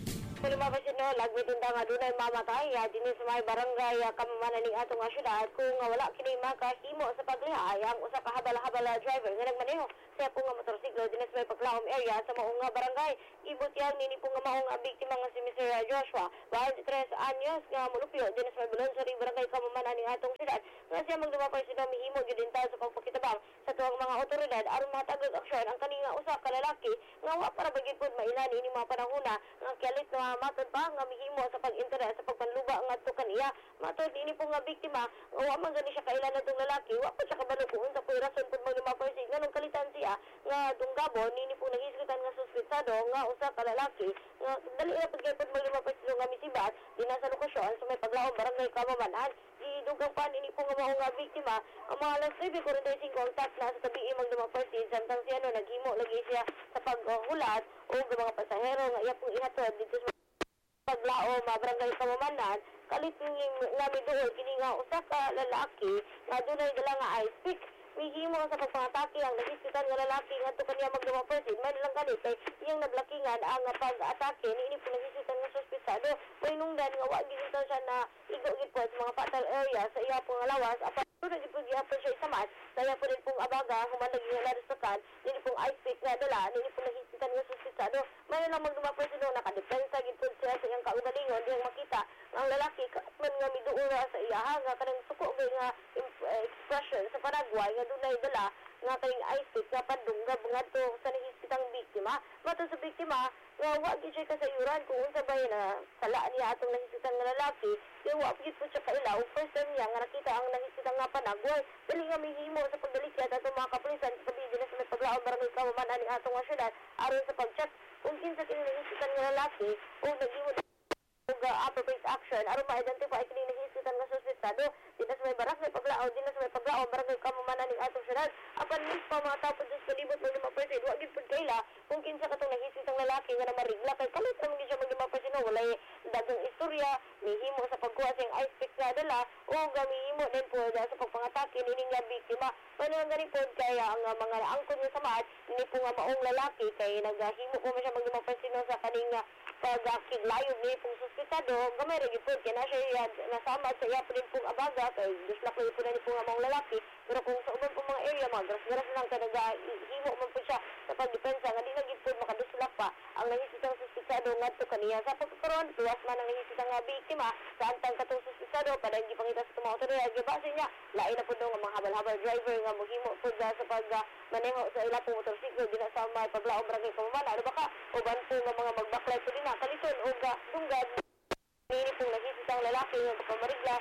palumabas yun, no, lagmitunda nga doon ay mamatay. Ya, din sa may barangay, uh, kamamanan ng atong nga syudad, kung uh, wala kini makahimo sa paglihay, ang usa ka habal-habal driver nga nagmaneho sa po nga motorsiklo din sa may paglaom area sa maong nga barangay. Ibot yang nini po nga maong nga biktima nga si Mister Joshua. twenty-three anyos nga mulupyo din sa may Bulonsari barangay kamamanan ng atong syudad. Nga siya magdumapay sila mihimo gyud din sa pagpakitabang sa tuwang mga otoridad aron matagag aksyon ang kaninga usa ka lalaki nga wa para bagid pud mailani ini mga panahona nga kialit na matod pa nga mihimo sa pag-interes sa pagpanluba ngadto kaniya. Matod ini po nga biktima nga wa man gani siya kailan natong lalaki wa pa siya kabalo kung unsa po'y rason pud magdumapay siya nganong kalitan siya nga tunggabon nini po nahisgutan nga suspetsado nga usa ka lalaki nga dali na pud kay pud magdumapay sila nga misibat dinha sa lokasyon sa may paglaom barangay kamamanan. Idugang pa nini po nga mao nga biktima ang mga alas nine forty-five ang tap na sa tabi magdumapay samtang siya no naghimo lagi siya sa paghulat o mga pasahero nga iya pong ihatod dito sa paglaom uh, barangay kamamanan kalit nga miduol kini nga usa ka lalaki nga dunay dala nga ice pick mihimo sa pagpangatake ang nahispitan nga lalaki nga to kaniya magdumapay man lang galit kay iyang naglakingan ang pag-atake niini po nahispitan nga suspetsado may nungdan nga wa gid siya na igugid po sa mga fatal area sa iya pong lawas apan na gid po gyapon siya isamat kaya po din pong abaga human naging larisakan nini pong ice pick nga dala nini po nahispitan nga suspetsado may lang magdumapay sino nakadepensa gid po siya sa iyang kaugalingon diyang makita ang lalaki man nga miduol sa iya nga kanang suko nga expression sa Paraguay nga dunay dala nga kayong ice pick nga padunggab ngadto sa nahispitang biktima. Mato sa biktima nga wa gyud siya kasayuran kung unsa bay na sala niya atong nahispitang nga lalaki kaya wa gyud po siya kailaw. First time niya nga nakita ang nahispitang nga panagway. Dali nga mihimo sa pagdalikyat atong mga kapulisan sa pabidi na sa may paglaom barangay kamamanan ni atong nga syudad aron sa pag-check kung kinsa kini nahispitang nga lalaki o naghimo ug uh, appropriate action aron ma-identify kini nahispitang nga suspetsado dinas may barangay paglaom dinas may paglaom barangay kamamanan ning atong syudad apan mismo mga tao pud sa libot mo lima percent wa gid pud kaila kung kinsa katong nahispitang lalaki nga namarigla kay kalit ra man gid siya mag lima percent walay daghang istorya mihimo sa pagkuha siyang ice pick nga dala o gamihimo din po sa pagpangatake nining nga biktima panon gani pod kay ang uh, mga angkon nga samad ni po nga maong lalaki kay naghimo po man siya mag lima percent sa kaning uh, pagkiglayog ni pong suspetsado gamay ra gid pod kay na siya nasama sa iya pud pong abaga kay dislak po na ni po nga maong lalaki pero kung sa ubang pong mga area mga gras-gras lang kay naghimo man po siya sa pagdepensa nga di na gid pod makaduslak pa ang nahisitang suspetsado ngadto kaniya sa pagkaron tuwas man ang nahisitang nga biktima sa antang katong suspetsado padang gipangita sa mga otoridad gibase niya lain na pud nga mga habal-habal driver nga mohimo pud sa pag uh, maneho sa ila pong motorsiklo dina sa may paglaom barangay kamamanan ano baka uban po nga mga magbaklay pud dina kaliton o uh, dunggad nini pong nahisitang lalaki nga pamarigla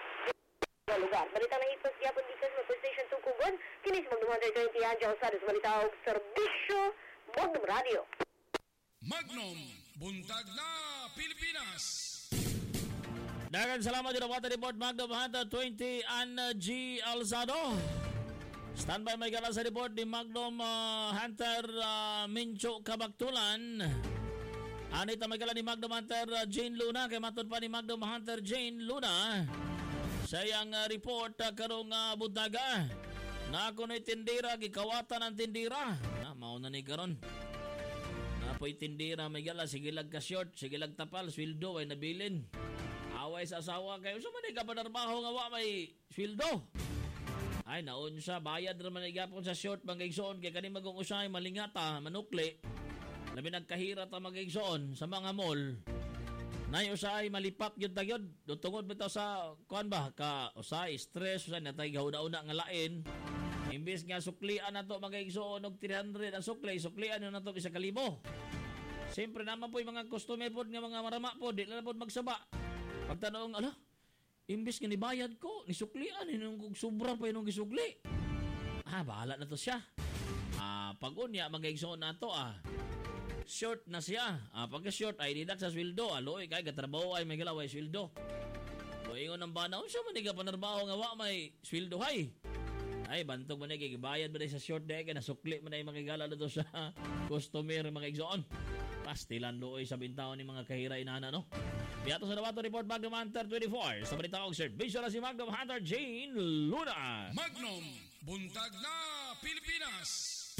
sa lugar. Balitang nahitos gyapon dito sa Police Station Tukugon kinis Magnum one twenty Anjo sa balita og serbisyo Magnum Radio. Magnum buntag na Pilipinas. Dagan salamat din ang report Magnum one twenty Anna G. Alzado. Standby may gala sa report ni Magnum uh, Hunter uh, Mincho Kabaktulan. Anit na may gala ni Magnum Hunter uh, Jane Luna kay matod pa ni Magnum Hunter Jane Luna. Sa iyang uh, report uh, karong uh, buntaga na ako na'y tindira gikawatan ang tindira. Na mauna ni karon. Na po'y tindira may gala sige lag ka short, sige lag tapal, sweldo ay nabilin. Away sa asawa kayo sa man ka panarbaho nga wa may sweldo. Ay naon siya bayad ra man igapon sa short mangigsoon kay kani magong usay malingata manukli. Labi nagkahira ta magigsoon sa mga mall. Nay usay malipap gyud tagyod tungod bitaw sa kuan ba ka usay stress usay natay gahuna-una nga lain. Imbes nga suklian nato magigsoon og three hundred ang sukli suklian na nato isa ka libo. Siyempre naman po yung mga customer po nga mga marama po di na po magsaba. Pagtanong ala imbes nga nibayad ko, nisuklian, hinung sobra pa yung gisukli. Ah, bahala na to siya. Ah, pag-unya, mag-igsoon na to ah. Short na siya. Ah, pagka-short ay didak sa sweldo. Aloy, kay katrabaho ay may galaway sweldo. Luingon ng banaw, siya maniga panarbaho nga wa may sweldo hay. Ay, bantog man ay bayad ba sa short day, kaya nasukli man ay magigala na to sa customer mag-igsoon. Pastilan looy sa bintaon ni mga kahira inana, no? Biyato sa Nawato Report Magnum Hunter twenty-four. Sa balita og serbisyo na si Magnum Hunter Jane Luna. Magnum buntag na Pilipinas.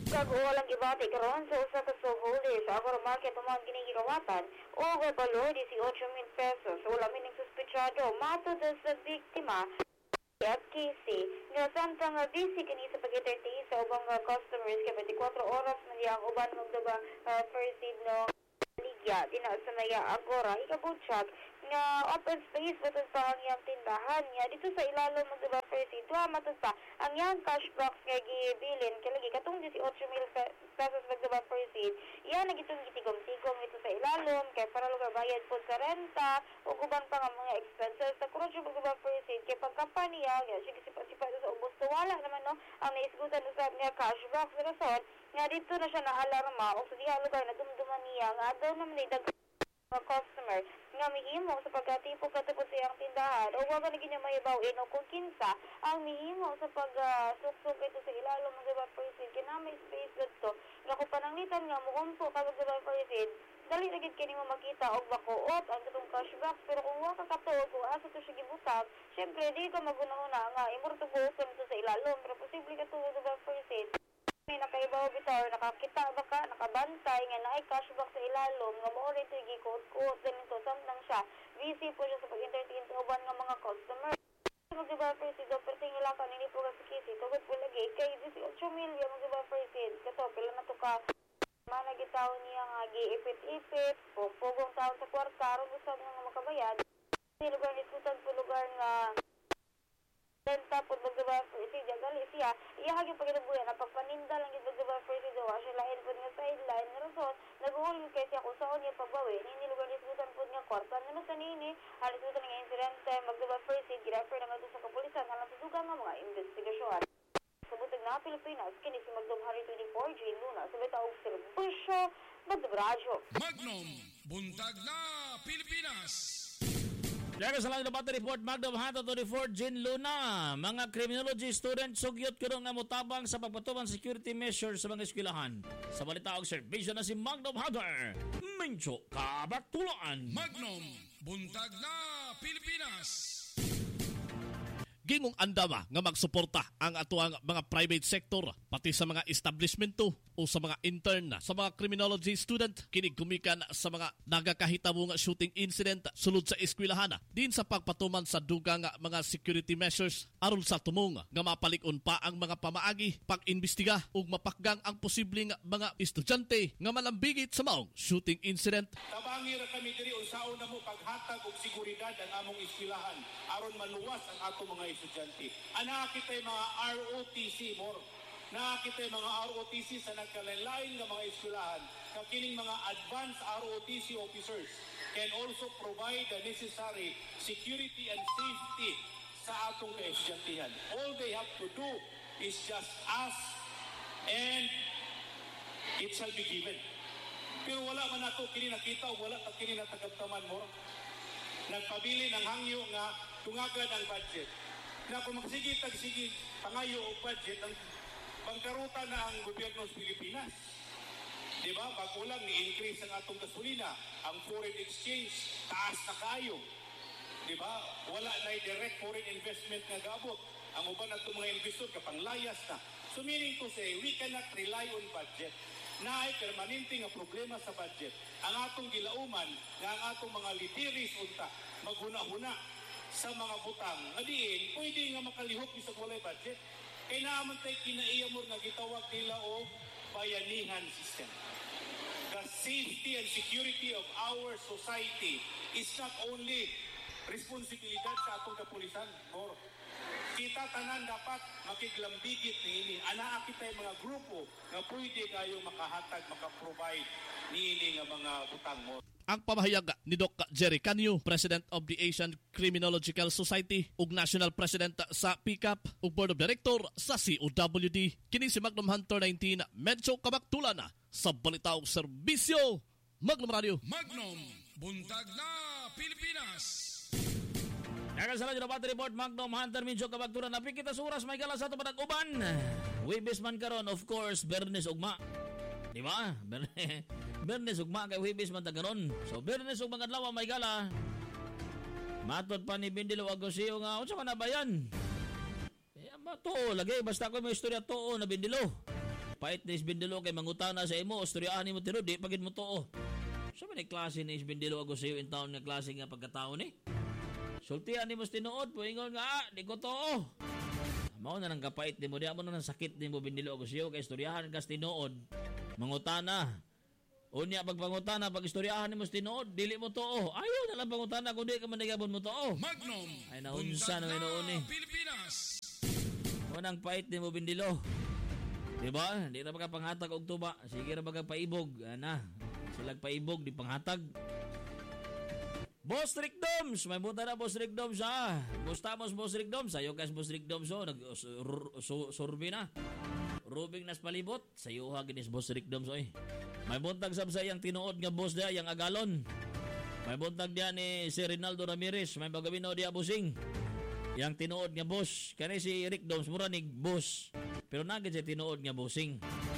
Kag-uwalang ibati karon sa usa ka stockholder sa Agora Market umang ginigawatan o valor eighteen mil pesos. Wala min ning suspetsado matod sa biktima at Casey nga samtang uh, busy kini sa pag-entertain sa ubang uh, customers kay twenty-four oras man yang uban magdaba uh, first aid no ligya dina sa maya Agora ikabutsak nga open space matod pa ang iyang tindahan nga dito sa ilalom magdaba first aid wa matod pa ang iyang cash box nga gibilin kay lagi katong eighteen mil pesos magdaba first aid iya nagitong gitigom-tigom ito sa ilalom kay para lugar bayad po sa renta o guban pa nga mga expenses sa kurosyo magdaba first aid kay pagkampanya nga sige sipa-sipa sa ubos to wala naman no ang naisgutan usab nga cash box resort nga dito na siya na-alarma o sa diha lugar na dumduman niya nga daw naman ay dag mga customer nga mihimo sa pagkatipo katapos iyang tindahan o wag na ginya mahibaw-in o kung kinsa ang mihimo sa pag-suksok uh, ito sa ilalom ng diba person kinamay space dito nga kung pananglitan nga mukumpo kapag diba person dali na gid kini mo makita og bakuot ang katong cash box pero kung wa ka katuod kung asa to siya gibutang syempre di ka maguna-una nga imorto buuton ito sa ilalom pero posible ka tuod diba person may nakaibaw bitaw nakakita ba ka nakabantay nga naay cash box sa ilalom nga mao rin ito gikuot-kuot ganito samtang siya busy po siya sa pag-entertain sa uban nga mga customer magdiba presido perting ila ka nini po ka sa kisi tugod po lagi kay eighteen mil magdiba presid kato pila na to ka managitaw niya nga giipit-ipit pugong taon sa kwarta aron usab nga makabayad sa lugar ni Susan po lugar nga renta po magdiba presid gali siya iya hagi paginabuyan na pagpaninda lang yung magdiba presid o asya lain po nga sideline nga rason nag-uulin kay siya kung saan niya pagbawi nini lugar ni Susan po nga kwarta naman sa nini halos po nga insidente magdiba presid girefer na nga sa kapulisan alam sa dugang nga mga investigasyon sa butag na Pilipinas kini si Magdom Hari twenty-four Jane Luna sa bitaog serbisyo Magdom Radyo Magnum Buntag na Pilipinas. Dahil sa lang na battery report, Magdom Hato twenty-four, Jin Luna. Mga criminology student, sugyot ko nga mutabang sa pagpatuman security measures sa mga eskwelahan. Sa balita og serbisyo na si Magdom Hato, Mincho Kabatulaan. Magnum Buntag na Pilipinas. Gingong andama nga magsuporta ang atuang mga private sector pati sa mga establishmento o sa mga intern sa mga criminology student kini gumikan sa mga nagakahitabo nga shooting incident sulod sa eskwelahan din sa pagpatuman sa dugang mga security measures aron sa tumong nga mapalikon pa ang mga pamaagi pag-imbestiga ug mapakgang ang posibleng mga estudyante nga malambigit sa maong shooting incident. Tabangi ra kami diri unsaon na mo paghatag og seguridad ang among eskwelahan aron maluwas ang ato mga estudyante. Ana kita mga R O T C more. Na kita mga R O T C sa nagkalain-lain nga mga eskwelahan nga kining mga advanced R O T C officers can also provide the necessary security and safety sa atong kaestudyantihan. All they have to do is just ask and it shall be given. Pero wala man nato kini nakita o wala ta kini natagabtaman mo. Nagpabili ng hangyo nga tungagan ang budget. Na kung magsige tagsige pangayo o budget ang bangkaruta na ang gobyerno sa Pilipinas. Diba? Bago lang ni-increase ang atong gasolina, ang foreign exchange taas na kayo. Diba? Wala na direct foreign investment nga gabot. Ang uban atong mga investor kapanglayas na. So meaning to say, we cannot rely on budget. Na ay permanente nga problema sa budget. Ang atong gilauman nga ang atong mga litiris unta maghuna-huna sa mga butang. Adiin, pwede nga makalihok bisag walay budget. Kaya naman tayo kinaiyamor nga gitawag nila o bayanihan system. The safety and security of our society is not only responsibilidad sa atong kapulisan, or kita tanan dapat makiglambigit niini. Anaa kita mga grupo nga pwede kayo makahatag, makaprovide niini nga mga butang mo. Ang pamahayag ni Doc Jerry Canyo, President of the Asian Criminological Society ug National President sa P C A P ug Board of Director sa C O W D. Kini si Magnum Hunter nineteen medyo kabaktulan sa balita ug serbisyo Magnum Radio. Magnum Buntag na Pilipinas. Nakasalan yung battery report, Magnum Hunter medyo kabaktulan. Napikita sa oras may gala sa ito uban. Wibis man karon, of course, Bernes ugma. Di ba? Bernes ugma kay Wibis man tagaron. So Bernes ug magadlaw may gala. Matod pa ni Bindilo Agosio nga unsa man na bayan? Eh mato lagi basta ko may istorya too na Bindilo. pait ni Isbindilo kay mangutana sa imo, istoryahan nimo tiro, di pagid mo too. So man klase ni Isbindilo ako sa iyo in taon nga klase nga pagkatao ni. Sultihan nimo tinuod, puingon nga, ah, di ko too. Mao na nang kapait nimo, di mo na nang sakit nimo Bindilo ako sa iyo kay istoryahan kas tinuod, mangutana. Unya pagpangutana, pag istoryahan nimo tinuod, dili mo too. Ayaw na lang pangutana kung di ka manigabon mo too. Magnum, ay naunsa na noon ni. Pilipinas. Unang pait nimo Bindilo. Diba? Di na makapanghatag og tuba. Sige na magpaibog. Ana, sila paibog di panghatag. Boss Rick Doms, may buta na Boss Rick Doms ha. Gustamos Boss Rick Doms, sayo kas Boss Rick Doms oh, nag so, surbi na. Rubing nas palibot, sayo ha ginis Boss Rick Doms oy. May buntag sab sa yang tinuod nga boss dia, yang agalon. May buntag dia ni si Rinaldo Ramirez, may bagabino dia busing. Yang tinuod nga boss, kani si Rick Doms mura nig boss. Pero nagid siya tinuod nga bossing.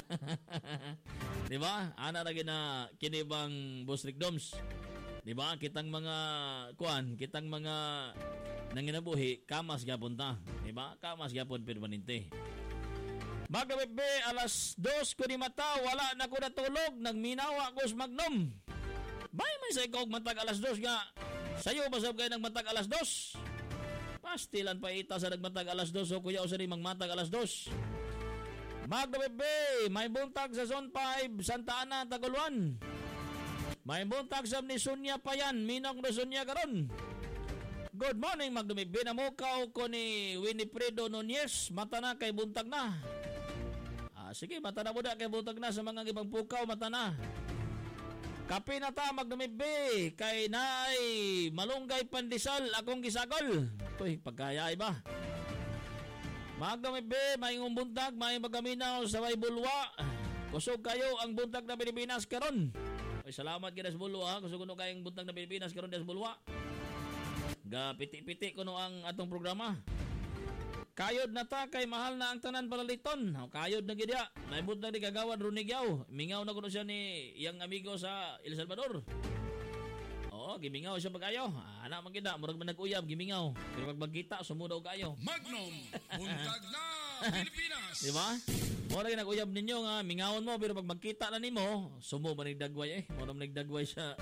Di ba? Ana ra gina kinibang Boss Rick Doms. Di ba? Kitang mga kuan, kitang mga nanginabuhi, kamas gyapon ta. Di ba? Kamas gyapon permanente. Maggabi alas dos ko ni mata, wala na ko natulog, nagminawa ko sa Magnum. Bay may sa ikaw matag alas dos nga. Sayo basab kayo nagmatag alas dos. Pastilan pa ita sa nagmatag alas dos o kuya o sa rin magmatag alas dos. Maggabi, may buntag sa Zone five, Santa Ana, Taguluan. May buntag sa ni Sonia Payan, minong na Sonia karon. Good morning, Magdumi. Binamukaw ko ni Winifredo Nunez, mata na kay buntag na. Ah, sige, mata na mo na kay buntag na sa mga ibang pukaw, mata na. Kape na ta, Magdumi, kay naay malunggay pandesal, akong gisagol. Uy, pagkayay ba? Magdumi, may buntag, may magaminaw sa may bulwa. Kusog kayo ang buntag na Pilipinas karon. Uy, salamat kaya sa bulwa, kusog kuno kayong buntag na Pilipinas karon sa bulwa. Ga piti-piti kuno ang atong programa. Kayod na ta kay mahal na ang tanan palaliton. Kayod na gidya. May buntag ni kagawad Runigyaw. Mingaw na kuno siya ni iyang amigo sa El Salvador. Oo, gimingaw siya pagayo. Ana man gida, murag man nag-uyab gimingaw. Pero pag magkita sumudaw kayo. Magnum, buntag na Pilipinas. Di ba? Mura yung nag-uyab ninyo nga, mingawon mo, pero pag magkita na nimo, sumo ba nagdagway eh? Mura nagdagway siya.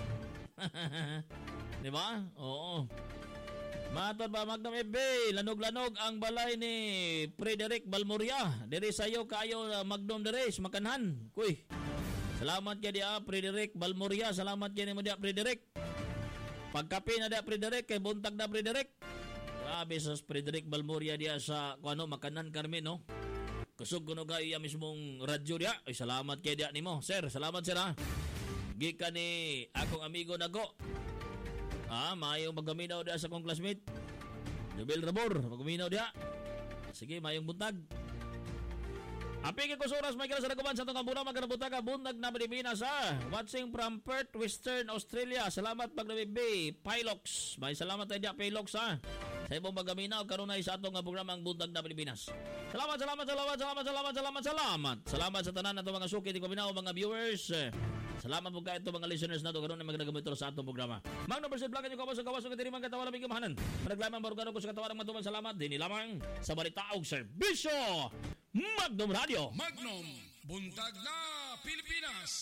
Di ba? Oo. Matod ba, Magnum F B, lanog-lanog ang balay ni Frederick Balmoria. Diri sayo kayo, Magnum Deres, makanhan. Kuy, salamat kaya dia, Frederick Balmoria. Salamat kaya mo dia, Frederick. Pagkapi na dia, Frederick, kay buntag na Frederick. Grabe sa Frederick Balmoria dia sa, kung ano, makanan Carmen, no? Kusog ko no kayo yung mismong radyo dia. Ay, salamat kay dia nimo. Sir, salamat sir ha. Gika ni akong amigo Nago. Ah, mayong magaminaw dia sa akong classmate. Jubel Rabor, magaminaw dia. Sige, mayong buntag. Apigin ko sa oras, may kala sa naguban sa itong kampunan, magandang buntag, buntag na Pilipinas ha. Watching from Perth, Western Australia. Salamat Magnabibi, Pilox. May salamat tayo dia, Pilox ha. Sa ibang magaminaw, karunay sa atong programa ang buntag na Pilipinas. Salamat, salamat, salamat, salamat, salamat, salamat, salamat. Salamat sa tanan na itong mga suki, itong kaminaw, mga viewers. Salamat po kayo itong mga listeners na ito, karunay magnagamit ito sa atong programa. Magna Percent Vlog, yung kawas, kawas, katiriman, katawa, lamig kamahanan. Managlaman, barugano ko sa katawa ng matuman, salamat. Dini lamang sa balitaog serbisyo. Magnum Radio. Magnum, buntag na Pilipinas.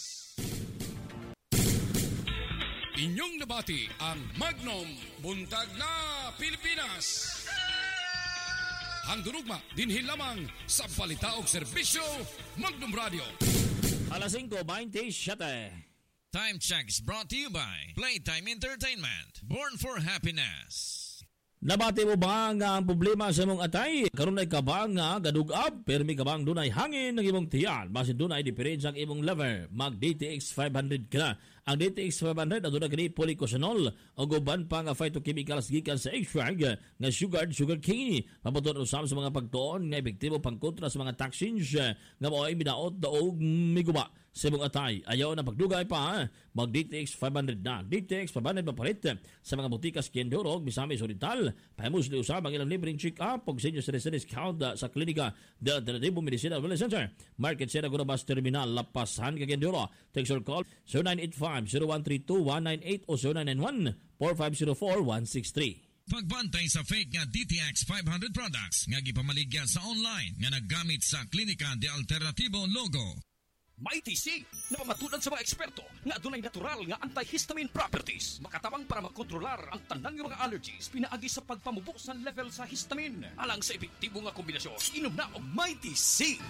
Inyong nabati ang Magnum, buntag na Pilipinas. Handurugma, dinhin lamang sa balitaog serbisyo, Magnum Radio. Alas singko twenty-seven. Time check is brought to you by Playtime Entertainment. Born for happiness. Nabati mo ba nga ang problema sa imong atay? Karon ay ka ba nga gadugab? Permi ka bang dunay hangin ng imong tiyan? Basin dunay diferensya ang imong lever? Mag D T X five hundred ka na. Ang D T X five hundred aduna kini polycosanol o guban pa nga phytochemicals gikan sa extract nga sugar sugar cane. Mabuton usab sa mga pagtuon nga epektibo pangkontra sa mga toxins nga mao'y minaot daog miguba sa imong atay. Ayaw na pagdugay pa, mag D T X five hundred na. D T X five hundred mapalit sa mga butikas Kendorog, Misamis Oriental. Pahimusli usab ang ilang libreng check-up pag sa inyo sa discount sa klinika del Alternativo Medicina Wellness Center. Market Sierra Gura Bus Terminal, Lapasan, Kendoro. Text or call zero nine eight five, zero one three two, one nine eight o zero nine nine one, four five zero four, one six three. Pagbantay sa fake nga D T X five hundred products nga gipamaligya sa online nga naggamit sa Klinika de Alternativo logo. Mighty C, na pamatulan sa mga eksperto nga adunay natural nga antihistamine properties. Makatabang para makontrolar ang tanang nga mga allergies pinaagi sa pagpamubok sa level sa histamine. Alang sa epektibo nga kombinasyon, inom na og Mighty C.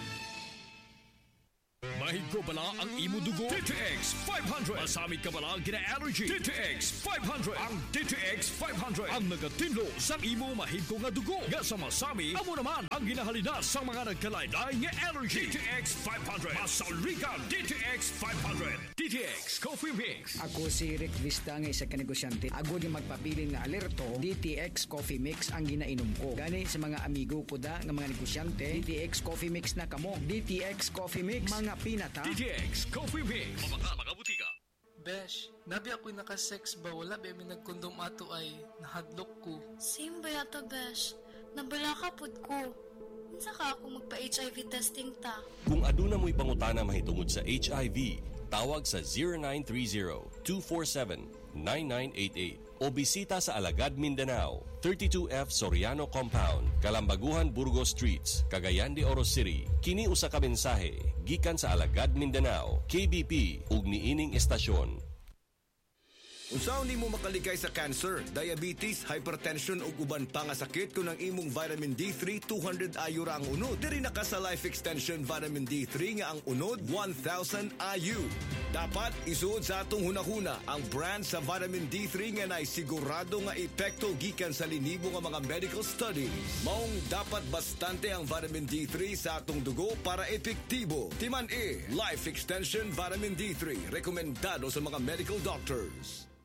Mahigo bala ang imo dugo? D T X five hundred. Masamit ka bala ang gina-allergy? D T X five hundred. Ang D T X five hundred ang nagatinlo sa imo mahigo nga dugo. Nga sa masami, amo naman ang ginahalinas sa mga nagkalain-lain nga allergy. D T X five hundred. Masaurikan D T X five hundred. D T X Coffee Mix. Ako si Rick Vista nga isa ka negosyante. Ako di magpabilin nga alerto, D T X Coffee Mix ang ginainom ko. Gani sa mga amigo ko da nga mga negosyante, D T X Coffee Mix na kamo. D T X Coffee Mix, mga pinata. D T X Coffee Mix. Mabaka, mga butika. Besh, nabi ako'y nakasex ba? Wala ba may nagkondom ato ay nahadlok ko. Same ba yata, Besh? Nabala ka pod ko. Unsa ka ako magpa-H I V testing ta? Kung aduna mo'y pangutana mahitungod sa H I V, tawag sa zero nine three zero, two four seven, nine nine eight eight o bisita sa Alagad, Mindanao, thirty-two F Soriano Compound, Kalambaguhan, Burgos Streets, Cagayan de Oro City. Kini usa ka mensahe gikan sa Alagad, Mindanao, K B P ug niining estasyon. Unsaon nimo makaligay sa cancer, diabetes, hypertension ug uban pa nga sakit kung ang imong vitamin D three two hundred I U ra ang unod. Diri na ka sa Life Extension Vitamin D three nga ang unod one thousand I U. Dapat isuod sa atong hunahuna ang brand sa vitamin D three nga nay sigurado nga epekto gikan sa linibo nga mga medical studies. Maong dapat bastante ang vitamin D three sa atong dugo para epektibo. Timan E, Life Extension Vitamin D three, rekomendado sa mga medical doctors.